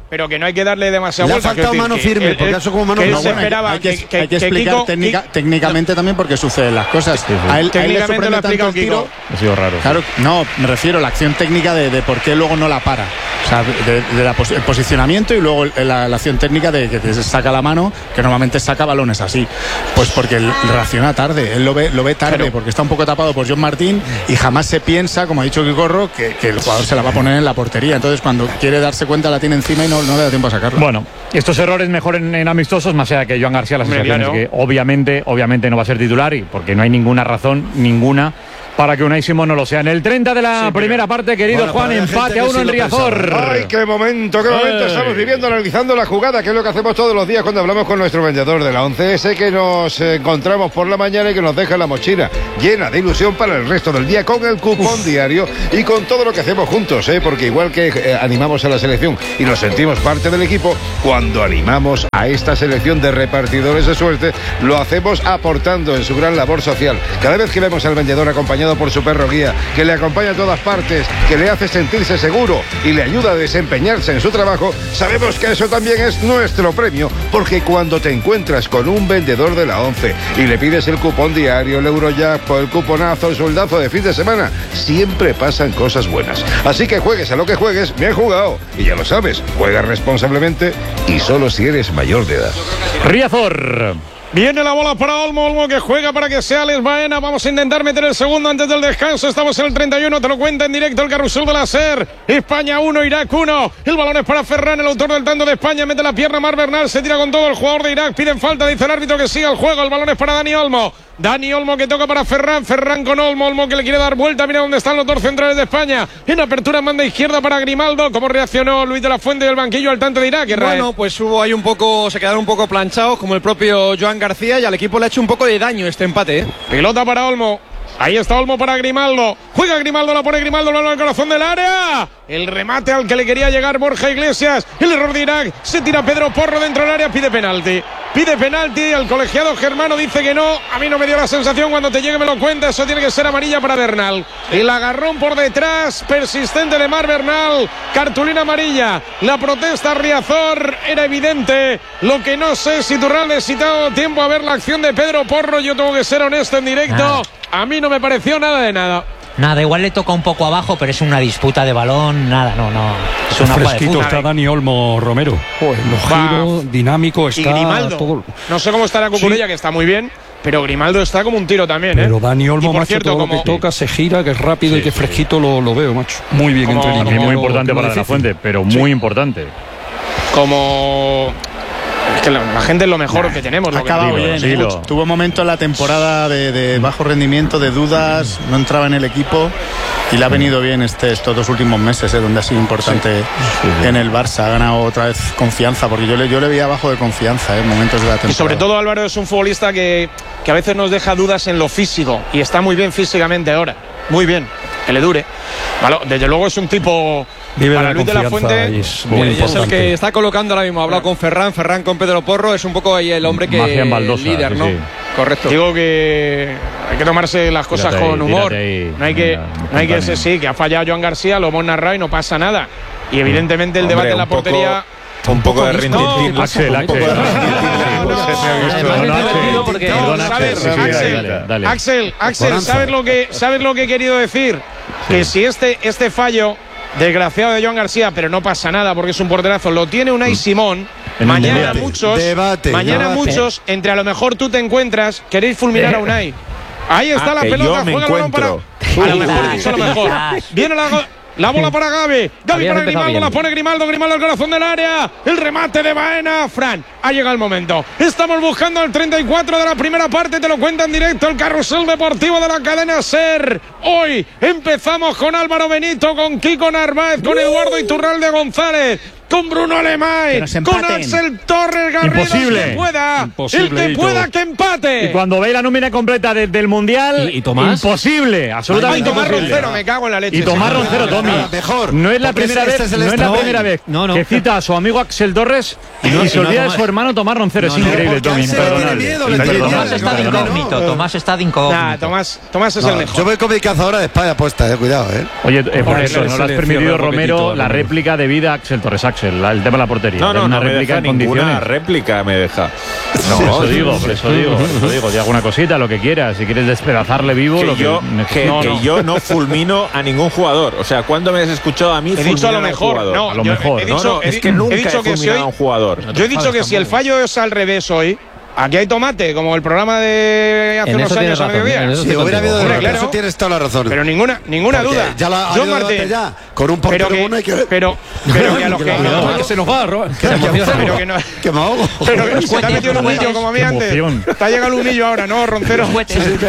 pero que no hay que darle demasiada Le ha vuelta. faltado Quiero mano decir, firme, que- porque que- eso como mano que él firme. se Bueno, esperaba hay que, que, que- hay que que explicar Kiko- técnica- Ki- técnicamente también porque suceden las cosas. Sí, sí. A él, a él le Técnicamente sorprende lo ha tanto explicado el tiro. Kiko. Ha sido raro. sí. Claro, no, me refiero a la acción técnica de, de por qué luego no la para. O sea, de, de la pos- el posicionamiento y luego el- la, la acción técnica de que te saca la mano, que normalmente saca balones así. Pues porque él reacciona tarde, él lo ve, lo ve tarde, Claro. porque está un poco tapado por John Martín y jamás se piensa, como ha dicho Kikorro, que, que el jugador se la va a poner en la portería. Entonces, cuando quiere darse cuenta, la tiene encima y no, no le da tiempo a sacarla. Bueno, estos errores mejor en, en amistosos, más allá que Joan García, la Hombre, sensación claro. es que obviamente, obviamente no va a ser titular y porque no hay ninguna razón, ninguna, para que Unai Simón no lo sea. En el treinta de la Sí, primera parte, querido Bueno, Juan, para la gente empate que a sí uno en lo Riazor. pensaba. Ay, qué momento, qué momento Ay. estamos viviendo analizando la jugada, que es lo que hacemos todos los días cuando hablamos con nuestro vendedor de la once, ese que nos encontramos por la mañana y que nos deja la mochila llena de ilusión para el resto del día con el cupón diario y con todo lo que hacemos juntos, ¿eh? Porque igual que eh, animamos a la selección y nos sentimos parte del equipo, cuando animamos a esta selección de repartidores de suerte, lo hacemos aportando en su gran labor social. Cada vez que vemos al vendedor acompañado por su perro guía, que le acompaña a todas partes, que le hace sentirse seguro y le ayuda a desempeñarse en su trabajo, sabemos que eso también es nuestro premio, porque cuando te encuentras con un vendedor de la once y le pides el cupón diario, el Eurojackpot, el cuponazo, el soldazo de fin de semana, siempre pasan cosas buenas. Así que juegues a lo que juegues, bien jugado. Y ya lo sabes, juega responsablemente y solo si eres mayor de edad. Riazor. Viene la bola para Olmo, Olmo que juega para que sea Alex Baena. Vamos a intentar meter el segundo antes del descanso. Estamos en el treinta y uno, te lo cuenta en directo el carrusel de la SER. España uno, Irak uno. El balón es para Ferran, el autor del tanto de España. Mete la pierna Mar Bernal, se tira con todo el jugador de Irak. Piden falta, dice el árbitro que siga el juego. El balón es para Dani Olmo. Dani Olmo que toca para Ferran, Ferran con Olmo, Olmo que le quiere dar vuelta, mira dónde están los dos centrales de España. En apertura manda izquierda para Grimaldo. ¿Cómo reaccionó Luis de la Fuente del banquillo al tanto de Irak? Israel? Bueno, pues hubo ahí un poco, se quedaron un poco planchados, como el propio Joan García, y al equipo le ha hecho un poco de daño este empate, ¿eh? Pelota para Olmo. Ahí está Olmo para Grimaldo. Juega Grimaldo, la pone Grimaldo, la al corazón del área. El remate al que le quería llegar Borja Iglesias. El error de Irak. Se tira Pedro Porro dentro del área. Pide penalti. Pide penalti. El colegiado germano dice que no. A mí no me dio la sensación. Cuando te llegue me lo cuenta. Eso tiene que ser amarilla para Bernal. El agarrón por detrás. Persistente de Mar Bernal. Cartulina amarilla. La protesta Riazor era evidente. Lo que no sé si Turralde si te ha dado tiempo a ver la acción de Pedro Porro. Yo tengo que ser honesto en directo. A mí no me pareció nada de nada. Nada, igual le toca un poco abajo, pero es una disputa de balón, nada, no, no. Es una jugada de Fresquito fútbol. está Dani Olmo Romero. Joder, lo giro, dinámico, Y está Grimaldo. todo. No sé cómo estará Cucurella, que está muy bien, pero Grimaldo está como un tiro también, ¿eh? Pero Dani Y Olmo, por macho, cierto, todo como- lo que toca, se gira, que es rápido Sí, y que sí, fresquito lo, lo veo, macho. Muy bien Como- entre líneas. También muy Lo- importante lo para De La difícil. Fuente, pero muy importante. como es que la, la gente es lo mejor que tenemos. Ha Lo que acabado digo. bien, sí, ¿eh? lo- Tuvo momentos en la temporada de, de bajo rendimiento, de dudas, no entraba en el equipo y le ha venido bien este, estos dos últimos meses, ¿eh? Donde ha sido importante en el Barça. Ha ganado otra vez confianza, porque yo le, yo le veía bajo de confianza, ¿eh? En momentos de la temporada. Y sobre todo Álvaro es un futbolista que, que a veces nos deja dudas en lo físico y está muy bien físicamente ahora. Muy bien, que le dure. Vale, desde luego es un tipo Vive para la Luis de la confianza Fuente. y es Y muy es el importante. que está colocando ahora mismo. Ha hablado con Ferran, Ferran con Pedro Porro. Es un poco ahí el hombre que Magia en baldosa, líder, sí, ¿no? sí. Correcto. Digo que hay que tomarse las cosas Tírate ahí, con humor. tírate ahí. No hay que, Venga, no hay que espontáneo. ser, sí, que ha fallado Joan García, lo hemos narrado y no pasa nada. Y evidentemente el Hombre, debate en la un poco- portería. Un poco de rintintín. Axel, Axel. Además, es divertido porque- Perdona, ¿Sabes, Axel. Sí, sí, Axel? dale, dale. Axel, Axel, Bonanza. ¿sabes lo que sabes lo que he querido decir? Que si este, este fallo desgraciado de Joan García, pero no pasa nada porque es un porterazo, lo tiene Unai Simón. En el Mañana debate. muchos, Debate, mañana debate. muchos, entre a lo mejor tú te encuentras, queréis fulminar a Unai. Ahí está Ah, la que pelota, yo me juega el balón para. encuentro. A lo mejor dicho a lo mejor. Viene la, go- la bola para Gavi. Gavi Habían para empezado Grimaldo, bien. la pone Grimaldo, Grimaldo al corazón del área. El remate de Baena. Fran, ha llegado el momento. Estamos buscando el treinta y cuatro de la primera parte, te lo cuenta en directo el carrusel deportivo de la cadena SER. Hoy empezamos con Álvaro Benito, con Kiko Narváez, con Eduardo Iturralde González, con Bruno Que Alemay, nos con empaten. Axel Torres Carrero, Imposible. el que pueda, Imposible, el que Hito. pueda que empate. Y cuando ve la nómina completa de- del Mundial, ¿Y- y Tomás? imposible, Ay, absolutamente Tomás imposible. Roncero, me cago en la leche. Y Tomás Roncero, Tommy. Mejor. No es la Porque primera este vez, es el no es la estrabón. primera vez No, no. que cita a su amigo Axel Torres y, no, se y no olvida de Tomás. su hermano Tomás Roncero. No, es no, increíble, porque Tommy. Axel le tiene imperdonable. miedo, le tiene Imperdonable. Tomás está de incógnito. Tomás está de incógnito. Nah, Tomás, Tomás es No, el mejor. yo voy con mi cazadora de España puesta, eh, cuidado, eh. Oye, eh, por Hombre, eso, le no le has selecciona permitido, un Romero, poquitito, la Romero. réplica de vida a Axel Torres. Axel, la- el tema de la portería. No, no, una no me réplica deja en ninguna condiciones. réplica, me deja. Por eso digo, por eso digo, por eso digo. Di alguna cosita, lo que quieras. Si quieres despedazarle vivo, Que lo que yo, que, no, que no. yo no fulmino a ningún jugador. O sea, ¿cuándo me has escuchado a mí He fulminar dicho a lo un mejor, jugador? no, A lo yo mejor. he No, dicho, no, he es di- que he nunca he, dicho que si fulminado a hoy, un jugador. yo he dicho que si el fallo es al revés hoy, aquí hay tomate, como el programa de hace En unos eso años tienes a razón, mediodía. en eso Si estoy hubiera habido contigo. debate, Hombre, claro. eso tienes toda la razón. Pero ninguna, ninguna Porque duda. Ya la, ha John habido debate Martín. ya, con un Pero portero que, bueno hay que... pero, pero que a los que, Cuidado, que se nos va, Ro- que se emociona. pero que no, que me ahogo. pero que se te ha metido un Los humillo como a mí Qué antes. emoción. Te ha llegado el humillo ahora, ¿no, Roncero? Me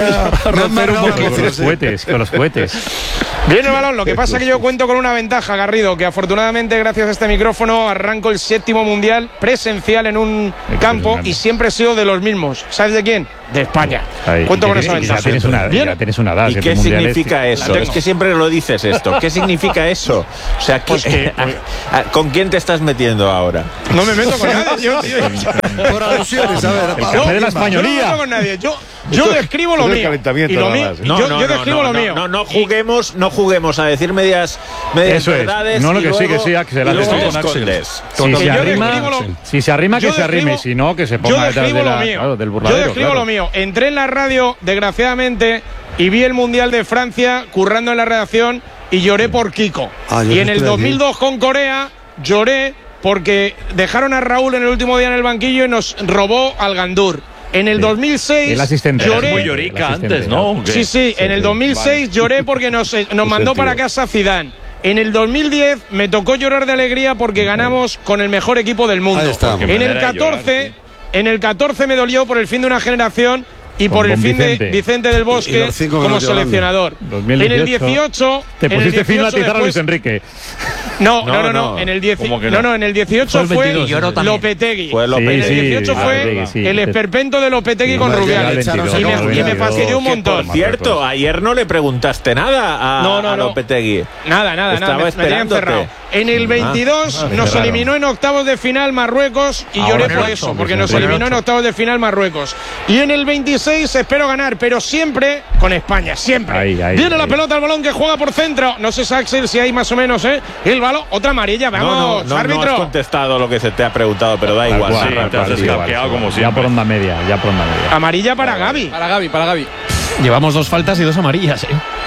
han marcado una Con los emoción. cohetes, con los cohetes. Viene el balón, lo que pasa es que yo cuento con una ventaja, Garrido, que afortunadamente gracias a este micrófono arranco el séptimo mundial presencial en un campo y siempre he sido de los mismos. ¿Sabes de quién? De España. Ahí, Cuento y con que- esa y ya ventaja. tienes una, Bien. ya tienes una edad. ¿Y siete qué mundiales. significa eso? Es que siempre lo dices esto. ¿Qué significa eso? O sea, ¿qué- Pues que- a- a- ¿con quién te estás metiendo ahora? No me meto con nadie. Yo, yo- Por alusiones, a ver. El pa- café de la yo no me españolía. meto con nadie. Yo, yo Esto- describo esto lo es mío. calentamiento Y lo nada mío. más. yo yo describo lo no, mío. No, no juguemos, no juguemos a decir medias, medias Eso es. verdades. No, no, y que sí, luego- que sí, Axel, y Axel. luego Estoy te con Axel. escondes. Si Que se, yo arrima, describo lo- si se arrima, que yo se arrime. describo- Si no, que se Yo ponga detrás describo de lo la, mío. claro, del Yo burladero. describo claro. lo mío. Entré en la radio, desgraciadamente, y vi el Mundial de Francia currando en la redacción y lloré por Kiko. Ah, yo y en el estuve dos allí. mil dos con Corea lloré porque dejaron a Raúl en el último día en el banquillo y nos robó al Gandur. En el dos mil seis El asistente. lloré. Muy llorica El asistente, antes, ¿no? Sí, sí, en el dos mil seis lloré porque nos, eh, nos mandó para casa Zidane. En el dos mil diez me tocó llorar de alegría porque ganamos con el mejor equipo del mundo. Ahí está. Qué En el manera de llorar, catorce, sí. en el catorce me dolió por el fin de una generación y Con por el Don fin Vicente. de Vicente del Y Bosque los cinco que como nos dio seleccionador. dos mil En el dieciocho, dieciocho, Te en el pusiste fino a dieciocho atizar a Luis después- Enrique. No, no, No, no, no, no. en el diez, ¿Cómo que no, no? no, en el dieciocho Fue el fue veintidós, Lloró también. Lopetegui. Fue Sí, Lopetegui. En el sí, dieciocho ah, fue Lopetegui, sí. el esperpento de Lopetegui con Y el Rubiales. veintidós, Y me, y me veintidós. fastidió un Que, montón. por cierto, ayer no le preguntaste nada a, No, no, a no. Lopetegui. Nada, nada, Estaba nada. Me, me tenía esperándote. encerrado. En el veintidós Ah, nos claro. eliminó en octavos de final Marruecos y Ahora lloré en el por ocho, eso, porque en nos el eliminó en ocho. octavos de final Marruecos. Y en el veintiséis espero ganar, pero siempre con España, siempre. Ahí, ahí, Viene la ahí. pelota al balón que juega por centro. No sé, Axel, si hay más o menos, ¿eh? El balón, otra amarilla, vamos, No, no, no, no árbitro. has contestado lo que se te ha preguntado, pero da Tal igual. cual, sí, tal te cual, has igual, escaqueado igual. como Ya siempre. por onda media, ya por onda media. Amarilla para Gaby. Para Gaby, para Gaby. Llevamos dos faltas y dos amarillas, ¿eh?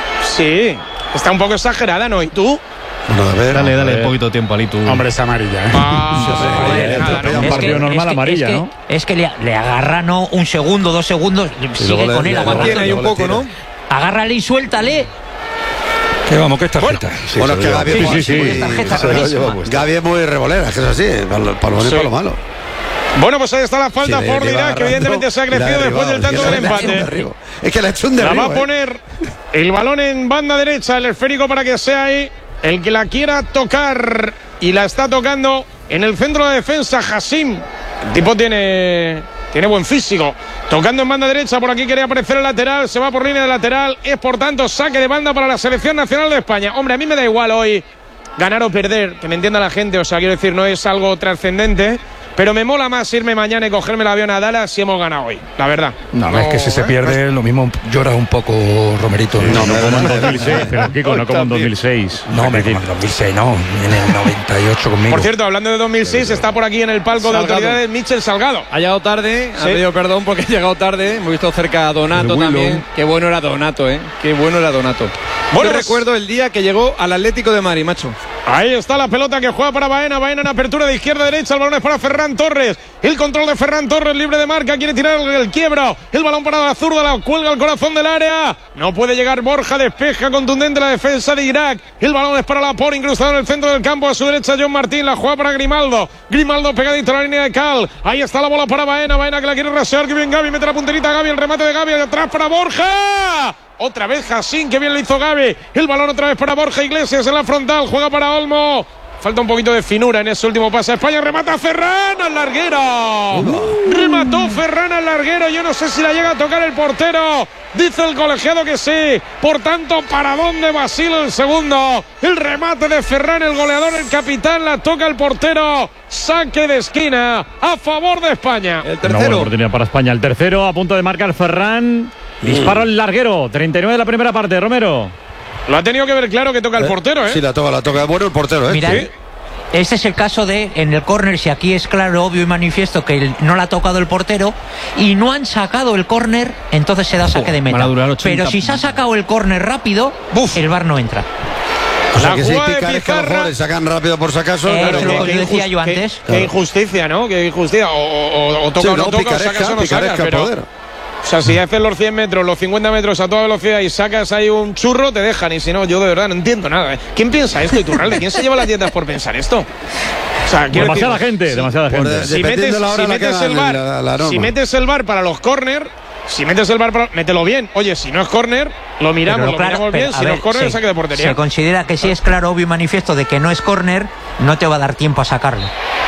Sí, está un poco exagerada, ¿no? ¿Y tú? Bueno, a ver. Dale, a dale ver. un poquito de tiempo, Ali, tú. Hombre, es amarilla, ¿eh? Ah, Joder, nada, ¿no? un Es partido normal, amarilla, es que, ¿no? Es que le, le agarra no un segundo, dos segundos, sigue luego con le- él, le- agarrándole. Tiene ahí un poco, ¿no? Agárrale y suéltale. Que vamos, que es tarjeta. Sí, bueno, es que Gaby, Sí, es muy- sí, sí. muy- Tarjeta se lo clarísima. lleva puesta. Gaby es muy revolera, es que es así, para lo para lo bueno y Sí. para lo malo. Bueno, pues ahí está la falta Sí, por le lleva Irak, que agarrando evidentemente se ha y la crecido ha después del derribado. tanto Es del que le ha hecho un empate. derribo. Es que le ha hecho un La derribo. va a ¿eh? poner el balón en banda derecha, el esférico para que sea ahí el que la quiera tocar. Y la está tocando en el centro de defensa, Hassim. El tipo tiene, tiene buen físico. Tocando en banda derecha, por aquí quería aparecer el lateral. Se va por línea de lateral. Es por tanto saque de banda para la selección nacional de España. Hombre, a mí me da igual hoy ganar o perder, que me entienda la gente. O sea, quiero decir, no es algo trascendente. Pero me mola más irme mañana y cogerme el avión a Dallas si hemos ganado hoy, la verdad. No, es que si se ¿eh? pierde, lo mismo lloras un poco, Romerito. No, No me como en da- dos mil seis, pero Kiko, no como en dos mil seis. No, me como en dos mil seis, no. En el noventa y ocho conmigo. Por cierto, hablando de dos mil seis, está por aquí en el palco de Salgado. autoridades Michel Salgado. Ha llegado tarde, ha Sí. pedido perdón porque ha llegado tarde. Hemos visto cerca a Donato El Willow. también. Qué bueno era Donato, ¿eh? Qué bueno era Donato. Bueno, Yo pues- recuerdo el día que llegó al Atlético de Madrid, macho. Ahí está la pelota que juega para Baena. Baena en apertura de izquierda a derecha. El balón es para Ferran Torres. El control de Ferran Torres, libre de marca. Quiere tirar el, el quiebro. El balón para la zurda. La cuelga al corazón del área. No puede llegar Borja. Despeja contundente la defensa de Irak. El balón es para Laporte, incrustado en el centro del campo. A su derecha, John Martín. La juega para Grimaldo. Grimaldo pegadito a la línea de Cal. Ahí está la bola para Baena. Baena que la quiere rasear. Que bien Gaby. Mete la punterita Gaby. El remate de Gaby. Atrás para Borja. Otra vez Hassim, que bien lo hizo Gaby. El balón otra vez para Borja Iglesias en la frontal. Juega para Olmo. falta un poquito de finura en ese último pase. España remata Ferran al larguero. Uh. Remató Ferran al larguero. Yo no sé si la llega a tocar el portero. Dice el colegiado que sí. Por tanto, paradón de Basile el segundo. El remate de Ferran, el goleador, el capitán. La toca el portero. Saque de esquina a favor de España. El tercero. Una buena oportunidad para España. El tercero a punto de marcar Ferran. Disparo al larguero. treinta y nueve de la primera parte. Romero. Lo ha tenido que ver claro que toca el portero, ¿eh? Sí, la toca, la toca. Bueno, el portero, ¿eh? Mirad, Sí. Este es el caso de, en el córner, si aquí es claro, obvio y manifiesto que el, no la ha tocado el portero y no han sacado el córner, entonces se da saque de meta. Pero si se ha sacado el córner rápido, Buf. el V A R no entra. O sea, que si picaresca los jugadores sacan rápido por si acaso. Eh, claro, es lo que qué decía injust- yo antes. Qué, qué injusticia, ¿no? Qué injusticia. O, o, o toca Sí, o no, no, toca, o picaresca, sacas o no picaresca sacas. Pero, poder. o sea, si haces los cien metros, los cincuenta metros a toda velocidad y sacas ahí un churro, te dejan. Y si no, yo de verdad no entiendo nada, ¿eh? ¿Quién piensa esto, Iturralde? ¿Quién se lleva las dietas por pensar esto? O sea, demasiada decir, gente, si, demasiada gente. Si metes, la hora si la metes que el hagan V A R, la- la norma. si metes el V A R para los córner, si metes el V A R para, mételo bien. Oye, si no es córner, lo miramos, Pero lo claro, miramos pero, bien. a Si ver, no es córner, sí, saque de portería. Se considera que si es claro, obvio y manifiesto de que no es córner, no te va a dar tiempo a sacarlo.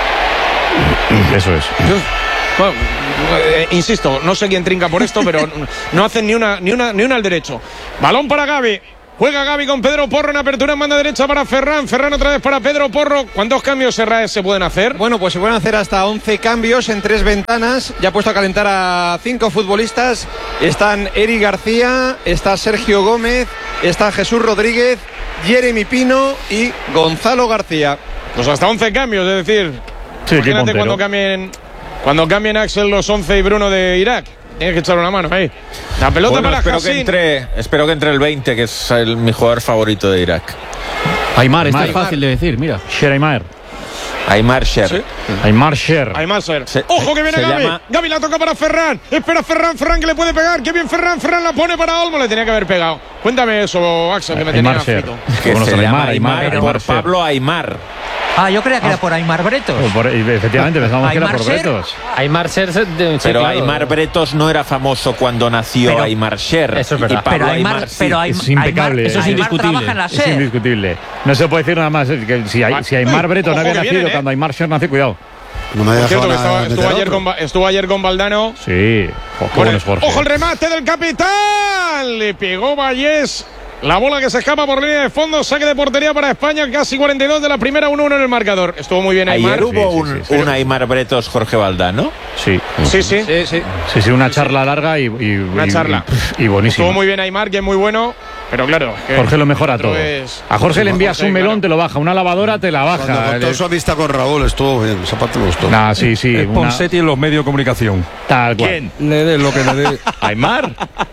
Eso es. Bueno, eh, insisto, no sé quién trinca por esto, pero no hacen ni una, ni una, ni una al derecho. Balón para Gavi. Juega Gavi con Pedro Porro en apertura en banda derecha para Ferran. Ferran otra vez para Pedro Porro. ¿Cuántos cambios Serraes se pueden hacer? Bueno, pues se pueden hacer hasta once cambios en tres ventanas. Ya ha puesto a calentar a cinco futbolistas. Están Eric García, está Sergio Gómez, está Jesús Rodríguez, Jeremy Pino y Gonzalo García. Pues hasta once cambios, es decir, Sí, imagínate cuando cambien, cuando cambien Axel los once y Bruno de Irak. Tienes que echar una mano ahí. La pelota Bueno, para espero Hassin. que entre, espero que entre el veinte, que es el, mi jugador favorito de Irak. Aymar, esto es Aymar. fácil de decir, mira. Sher Aymar. Aymar Sher. ¿Sí? Aymar Sher. Aymar Sher. Se- Ojo que viene se Gavi. llama- Gavi la toca para Ferran. Espera Ferran, Ferran que le puede pegar. Qué bien Ferran, Ferran la pone para Olmo. Le tenía que haber pegado. Cuéntame eso, Axel, que me tenía Aymar Sher. frito. Que Bueno, se son llama Aymar, Aymar, Aymar, por Aymar Sher. Pablo Aymar. Ah, yo creía que era por Aymar Bretos. Oh, por- efectivamente, pensamos que era Aymar por Sher. Bretos. Aymar Ser, de- sí, Pero claro. Aymar Bretos no era famoso cuando nació Pero- Aymar Sher. Eso es verdad. Y Pablo Pero Aymar, Aymar sí. pero Aym- Es impecable, Aymar- eso es Aymar indiscutible. trabaja en la Es SER. indiscutible. No se puede decir nada más. es que si, hay- si Aymar Bretos no Ojo había que nacido vienen, ¿eh? cuando Aymar Sher nació, cuidado. No me Por deja cierto, que estaba- meter estuvo, ayer otro. con, Ba- estuvo ayer con Valdano. Sí. Jo, qué Con bueno el- es Jorge. Ojo el remate del capitán. Le pegó Vallés. La bola que se escapa por línea de fondo. Saque de portería para España. Casi cuarenta y dos de la primera. uno uno en el marcador. Estuvo muy bien Aymar. Ayer hubo Sí, sí, un, sí, un Aymar Bretos Jorge Valdano. Sí. Sí, sí. Sí, sí. Sí, sí, una charla larga y, y, Una y- charla. y, y buenísima. Estuvo muy bien Aymar, que es muy bueno. Pero claro. que Jorge lo mejora el otro todo. es- A Jorge le envías Jorge, un melón, claro. te lo baja. Una lavadora te la Cuando baja. contó su amistad con Raúl estuvo bien. Esa parte me gustó. Nah, sí, sí. Es una- Ponseti en los medios de comunicación. Tal cual. ¿Quién? Le dé lo que le dé. ¿Aymar?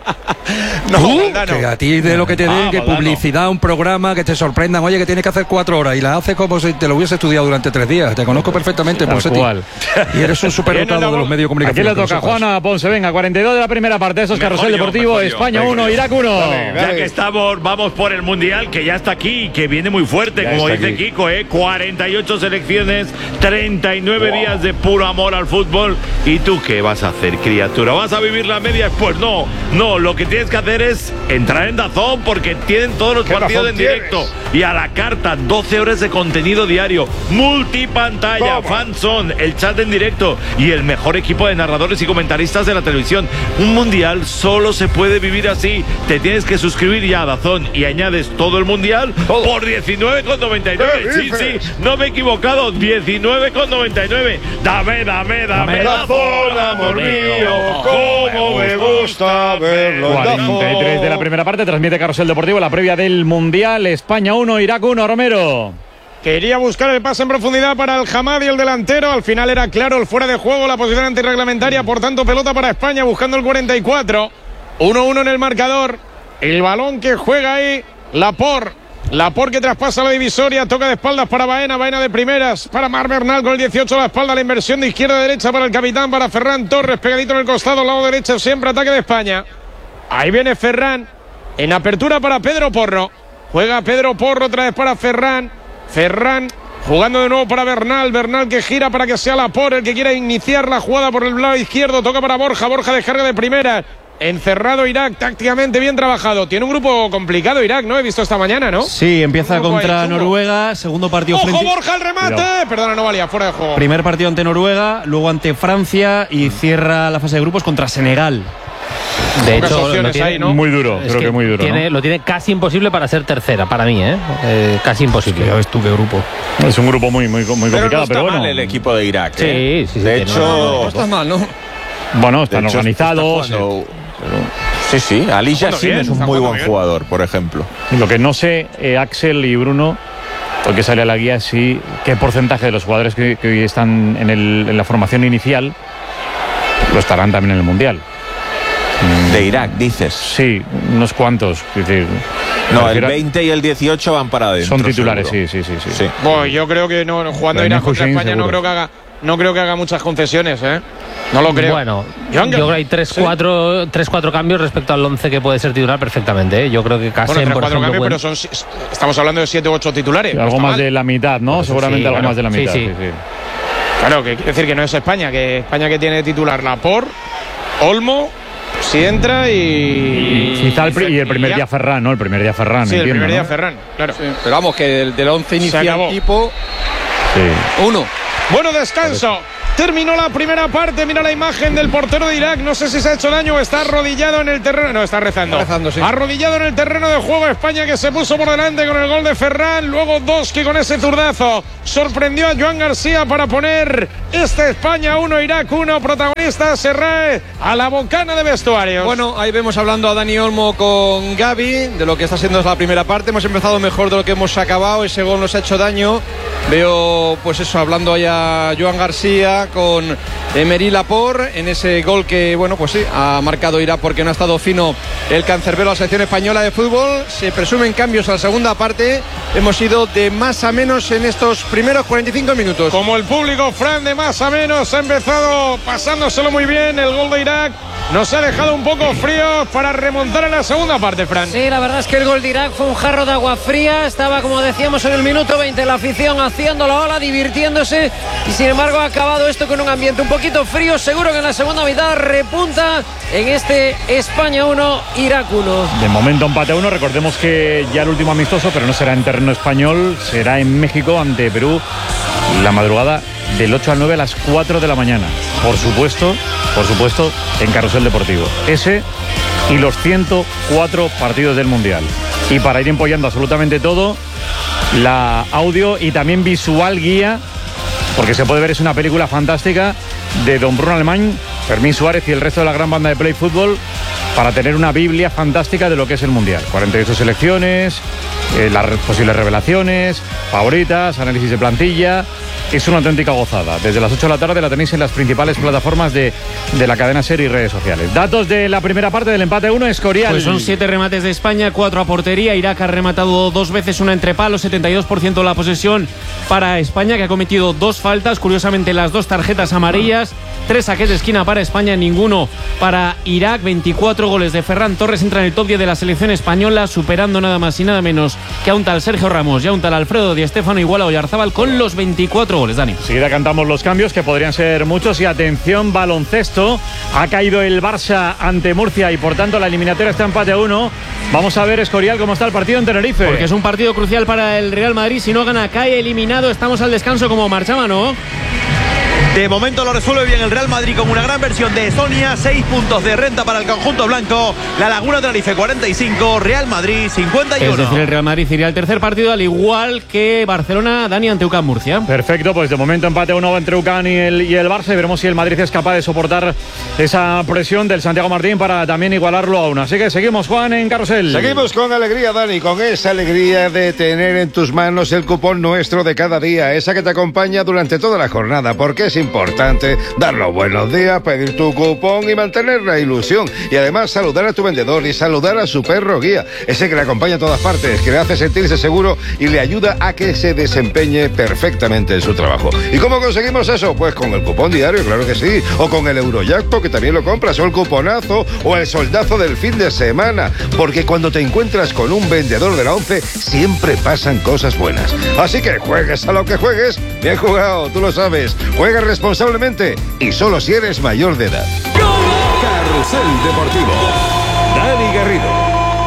No, Tú, Valdano. que a ti de lo que te den, Ah, que Valdano. publicidad, un programa, que te sorprendan. Oye, que tienes que hacer cuatro horas y la haces como si te lo hubiese estudiado durante tres días. Te conozco perfectamente, Tal Ponseti. cual. Y eres un Viene superdotado la de los bola. medios de ¿A comunicación. quién le que lo toca? sepas. Juana Ponce, venga, cuarenta y dos de la primera parte. Eso es Mejor Carrusel yo, Deportivo. mejor yo. España Venga. uno, Irak uno. Ya que estamos, vamos por el Mundial, que ya está aquí, que viene muy fuerte, Ya como está dice aquí. Kiko, ¿eh? cuarenta y ocho selecciones, treinta y nueve días de puro amor al fútbol. ¿Y tú qué vas a hacer, criatura? ¿Vas a vivir la media? Pues no, no, lo que tienes que hacer es entrar en DAZN, porque tienen todos los ¿Qué partidos DAZN en directo. Y a la carta, doce horas de contenido diario, multipantalla, Toma. fanzone, el chat en directo y el mejor equipo de narradores y comentaristas de la televisión. Un mundial solo se puede vivir así. Te tienes que suscribir ya a DAZN y añades todo el mundial por diecinueve con noventa y nueve. ¿Qué Sí, dices? sí, no me he equivocado, diecinueve con noventa y nueve. Dame, dame, dame DAZN, amor mío, cómo me gusta verlo en cuarenta y tres de la primera parte. Transmite Carrusel Deportivo la previa del Mundial. España uno, Irak uno, Romero. Quería buscar el pase en profundidad para el Hamadi, el delantero. Al final era claro el fuera de juego, la posición antirreglamentaria. Por tanto, pelota para España buscando el cuarenta y cuatro. uno uno en el marcador. El balón que juega ahí, Laporte. Laporte que traspasa la divisoria, toca de espaldas para Baena, Baena de primeras para Mar Bernal con el dieciocho a la espalda, la inversión de izquierda a derecha para el capitán, para Ferran Torres, pegadito en el costado, lado derecho, siempre ataque de España. Ahí viene Ferran, en apertura para Pedro Porro. Juega Pedro Porro otra vez para Ferran. Ferran jugando de nuevo para Bernal. Bernal que gira para que sea Laporte el que quiera iniciar la jugada por el lado izquierdo. Toca para Borja. Borja descarga de primera. encerrado Irak, tácticamente bien trabajado. Tiene un grupo complicado Irak, ¿no? He visto esta mañana, ¿no? Sí, empieza contra Noruega, segundo partido ¡Ojo, frente... Borja, el remate! Cuidado. Perdona, no valía, fuera de juego. Primer partido ante Noruega, luego ante Francia y cierra la fase de grupos contra Senegal. De hecho, lo tiene ahí, ¿no? Muy duro, es creo que, que muy duro. Tiene, ¿no? Lo tiene casi imposible para ser tercera, para mí, ¿eh? eh casi imposible. Ya ves tú qué grupo. Es un grupo muy, muy, muy complicado, pero, no está pero bueno. mal el equipo de Irak. Sí, ¿eh? sí, sí. De sí, hecho, no, no, no está mal, ¿no? Bueno, están hecho, organizados. Está jugando, sí, sí. Ali Yassin es un muy buen bien. jugador, por ejemplo. Lo que no sé, eh, Axel y Bruno, porque sale a la guía, sí, qué porcentaje de los jugadores que, que hoy están en, el, en la formación inicial lo estarán también en el Mundial. De Irak, dices. Sí, unos cuantos. Es decir, no, el veinte y el dieciocho van para adentro. Son titulares, seguro. sí, sí, sí, sí. sí. Bueno, yo creo que no, jugando Irak contra España seguro. no creo que haga no creo que haga muchas concesiones, ¿eh? No lo creo. Bueno, yo creo que hay tres cuatro ¿sí? cambios respecto al once que puede ser titular perfectamente, ¿eh? Yo creo que casi bueno, por ejemplo, cambios, buen... pero son, estamos hablando de siete u ocho titulares. Sí, algo no más mal. de la mitad, ¿no? Pues seguramente sí, algo claro. más de la mitad. Sí, sí. Sí, sí. Claro, que quiere decir que no es España, que España que tiene titular Laporte, Olmo, si entra y... Y, quizá el, y el primer día Ferran, ¿no? El primer día Ferran, Sí, entiendo, el primer día ¿no? Ferran, claro. Sí, pero vamos, que del, del once inicial tipo... Sí. Uno. Bueno, descanso. Terminó la primera parte. Mira la imagen del portero de Irak. No sé si se ha hecho daño o está arrodillado en el terreno. No, está rezando. Está rezando, sí. Arrodillado en el terreno de juego. España que se puso por delante con el gol de Ferran. Luego Doski con ese zurdazo sorprendió a Joan García para poner este España uno, Irak uno. Protagonista Serrae a la bocana de vestuarios. Bueno, ahí vemos hablando a Dani Olmo con Gaby de lo que está siendo la primera parte. Hemos empezado mejor de lo que hemos acabado. Ese gol nos ha hecho daño. Veo, pues eso, hablando ahí a Joan García con Emery Laporte en ese gol que, bueno, pues sí, ha marcado Irak porque no ha estado fino el cancerbero a la selección española de fútbol. Se presumen cambios a la segunda parte. Hemos ido de más a menos en estos primeros cuarenta y cinco minutos. Como el público, Fran, de más a menos, ha empezado pasándoselo muy bien. El gol de Irak nos ha dejado un poco fríos para remontar en la segunda parte, Fran. Sí, la verdad es que el gol de Irak fue un jarro de agua fría. Estaba, como decíamos, en el minuto veinte la afición haciendo la ola, divirtiéndose, y sin embargo ha acabado esto con un ambiente un poquito frío. Seguro que en la segunda mitad repunta en este España uno, Irak uno. De momento empate a uno. Recordemos que ya el último amistoso, pero no será en terreno español, será en México ante Perú la madrugada del ocho al nueve a las cuatro de la mañana. Por supuesto, por supuesto, en Carrusel Deportivo. Ese y los ciento cuatro partidos del Mundial. Y para ir empollando absolutamente todo, la audio y también visual guía, porque se puede ver, es una película fantástica de don Bruno Alemán, Fermín Suárez y el resto de la gran banda de Play Fútbol, para tener una biblia fantástica de lo que es el Mundial. cuarenta y ocho selecciones, eh, las posibles revelaciones, favoritas, análisis de plantilla. Es una auténtica gozada. Desde las ocho de la tarde la tenéis en las principales plataformas de, de la cadena SER y redes sociales. Datos de la primera parte del empate uno, Escorial. Pues son siete remates de España, cuatro a portería. Irak ha rematado dos veces, una entre palos, setenta y dos por ciento de la posesión para España, que ha cometido dos faltas, curiosamente las dos tarjetas amarillas. Tres saques de esquina para España, ninguno para Irak. veinticuatro goles de Ferran Torres, entra en el top diez de la selección española, superando nada más y nada menos que a un tal Sergio Ramos y a un tal Alfredo Di Stéfano, igual a Oyarzábal con los veinticuatro goles, Dani. Enseguida cantamos los cambios, que podrían ser muchos. Y atención, baloncesto. Ha caído el Barça ante Murcia y por tanto la eliminatoria está empate a uno. Vamos a ver, Escorial, cómo está el partido en Tenerife. Porque es un partido crucial para el Real Madrid. Si no gana, cae eliminado. Estamos al descanso como marchaba, ¿no? De momento lo resuelve bien el Real Madrid con una gran versión de Sonia. Seis puntos de renta para el conjunto blanco. La Laguna Tenerife cuarenta y cinco, Real Madrid cincuenta y uno. Es decir, el Real Madrid iría al tercer partido, al igual que Barcelona, Dani, ante U C A M Murcia. Perfecto, pues de momento empate uno entre U C A M y el, y el Barça. Y veremos si el Madrid es capaz de soportar esa presión del Santiago Martín para también igualarlo a uno. Así que seguimos, Juan, en Carrusel. Seguimos con alegría, Dani, con esa alegría de tener en tus manos el cupón nuestro de cada día, esa que te acompaña durante toda la jornada, porque es importante dar los buenos días, pedir tu cupón y mantener la ilusión. Y además saludar a tu vendedor y saludar a su perro guía, ese que le acompaña a todas partes, que le hace sentirse seguro y le ayuda a que se desempeñe perfectamente en su trabajo. ¿Y cómo conseguimos eso? Pues con el cupón diario, claro que sí, o con el Eurojackpot, que también lo compras, o el cuponazo, o el soldazo del fin de semana, porque cuando te encuentras con un vendedor de la once, siempre pasan cosas buenas. Así que juegues a lo que juegues, bien jugado, tú lo sabes, juega responsablemente y solo si eres mayor de edad. Carrusel Deportivo. Dani Garrido.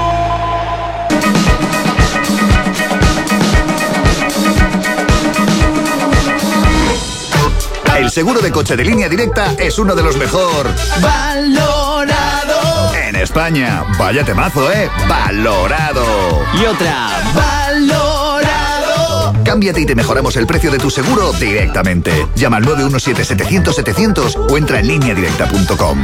El seguro de coche de Línea Directa es uno de los mejor valorado en España. Vaya temazo, ¿eh? Valorado. Y otra, valorado. Cámbiate y te mejoramos el precio de tu seguro directamente. Llama al nueve uno siete, setecientos, setecientos o entra en línea directa punto com.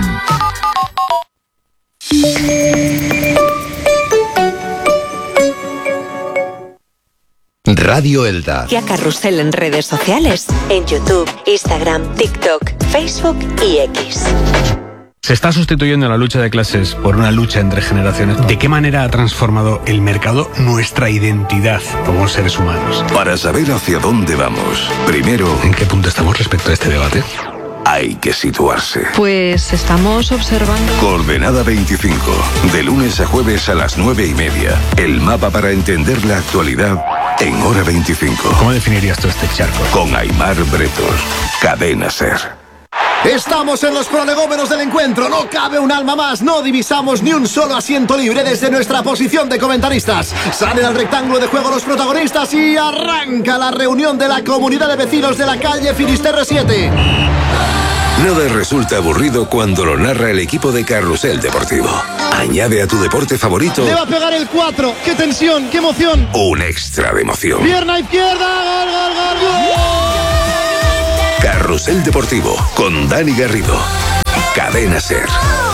Radio Elda. Y a Carrusel en redes sociales, en YouTube, Instagram, TikTok, Facebook y X. Se está sustituyendo la lucha de clases por una lucha entre generaciones. ¿De qué manera ha transformado el mercado nuestra identidad como seres humanos? Para saber hacia dónde vamos, primero, ¿en qué punto estamos respecto a este debate? Hay que situarse. Pues estamos observando. Coordenada veinticinco, de lunes a jueves a las nueve y media. El mapa para entender la actualidad en hora veinticinco. ¿Cómo definirías tú este charco? Con Aimar Bretos, Cadena Ser. Estamos en los prolegómenos del encuentro, no cabe un alma más, no divisamos ni un solo asiento libre desde nuestra posición de comentaristas. Salen al rectángulo de juego los protagonistas y arranca la reunión de la comunidad de vecinos de la calle Finisterre siete. Nada resulta aburrido cuando lo narra el equipo de Carrusel Deportivo. Añade a tu deporte favorito Le va a pegar el cuatro, qué tensión, qué emoción. un extra de emoción. Pierna izquierda, gol, gol, gol, gol. Carrusel Deportivo con Dani Garrido. Cadena Ser.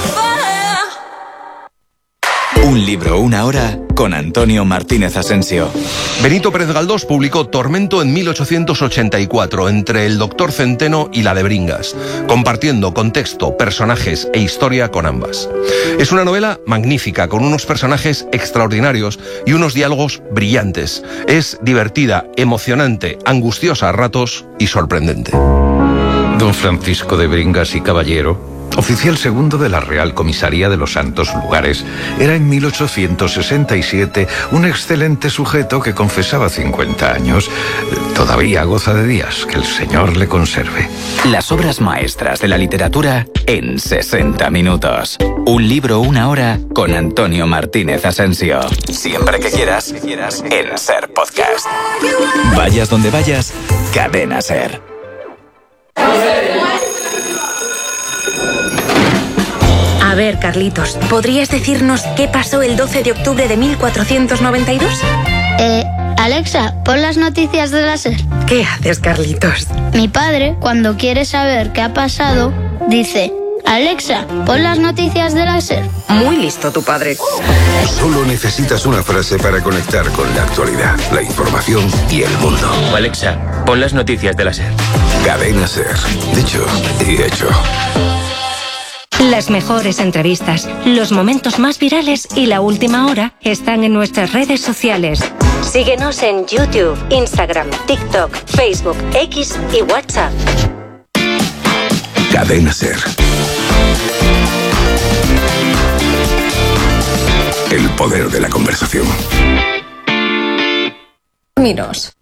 Un libro, una hora con Antonio Martínez Asensio. Benito Pérez Galdós publicó Tormento en mil ochocientos ochenta y cuatro entre el Doctor Centeno y la de Bringas, compartiendo contexto, personajes e historia con ambas. Es una novela magnífica, con unos personajes extraordinarios y unos diálogos brillantes. Es divertida, emocionante, angustiosa a ratos y sorprendente. Don Francisco de Bringas y Caballero, oficial segundo de la Real Comisaría de los Santos Lugares, era en mil ochocientos sesenta y siete un excelente sujeto que confesaba cincuenta años. Todavía goza de días, que el Señor le conserve. Las obras maestras de la literatura en sesenta minutos. Un libro, una hora con Antonio Martínez Asensio. Siempre que quieras, en Ser Podcast. Vayas donde vayas, Cadena Ser. A ver, Carlitos, ¿podrías decirnos qué pasó el doce de octubre de mil cuatrocientos noventa y dos? Eh, Alexa, pon las noticias de la SER. ¿Qué haces, Carlitos? Mi padre, cuando quiere saber qué ha pasado, dice: Alexa, pon las noticias de la SER. Muy listo tu padre. Solo necesitas una frase para conectar con la actualidad, la información y el mundo. Alexa, pon las noticias de la SER. Cadena Ser. Dicho y hecho. Las mejores entrevistas, los momentos más virales y la última hora están en nuestras redes sociales. Síguenos en YouTube, Instagram, TikTok, Facebook, X y WhatsApp. Cadena Ser. El poder de la conversación. Miros.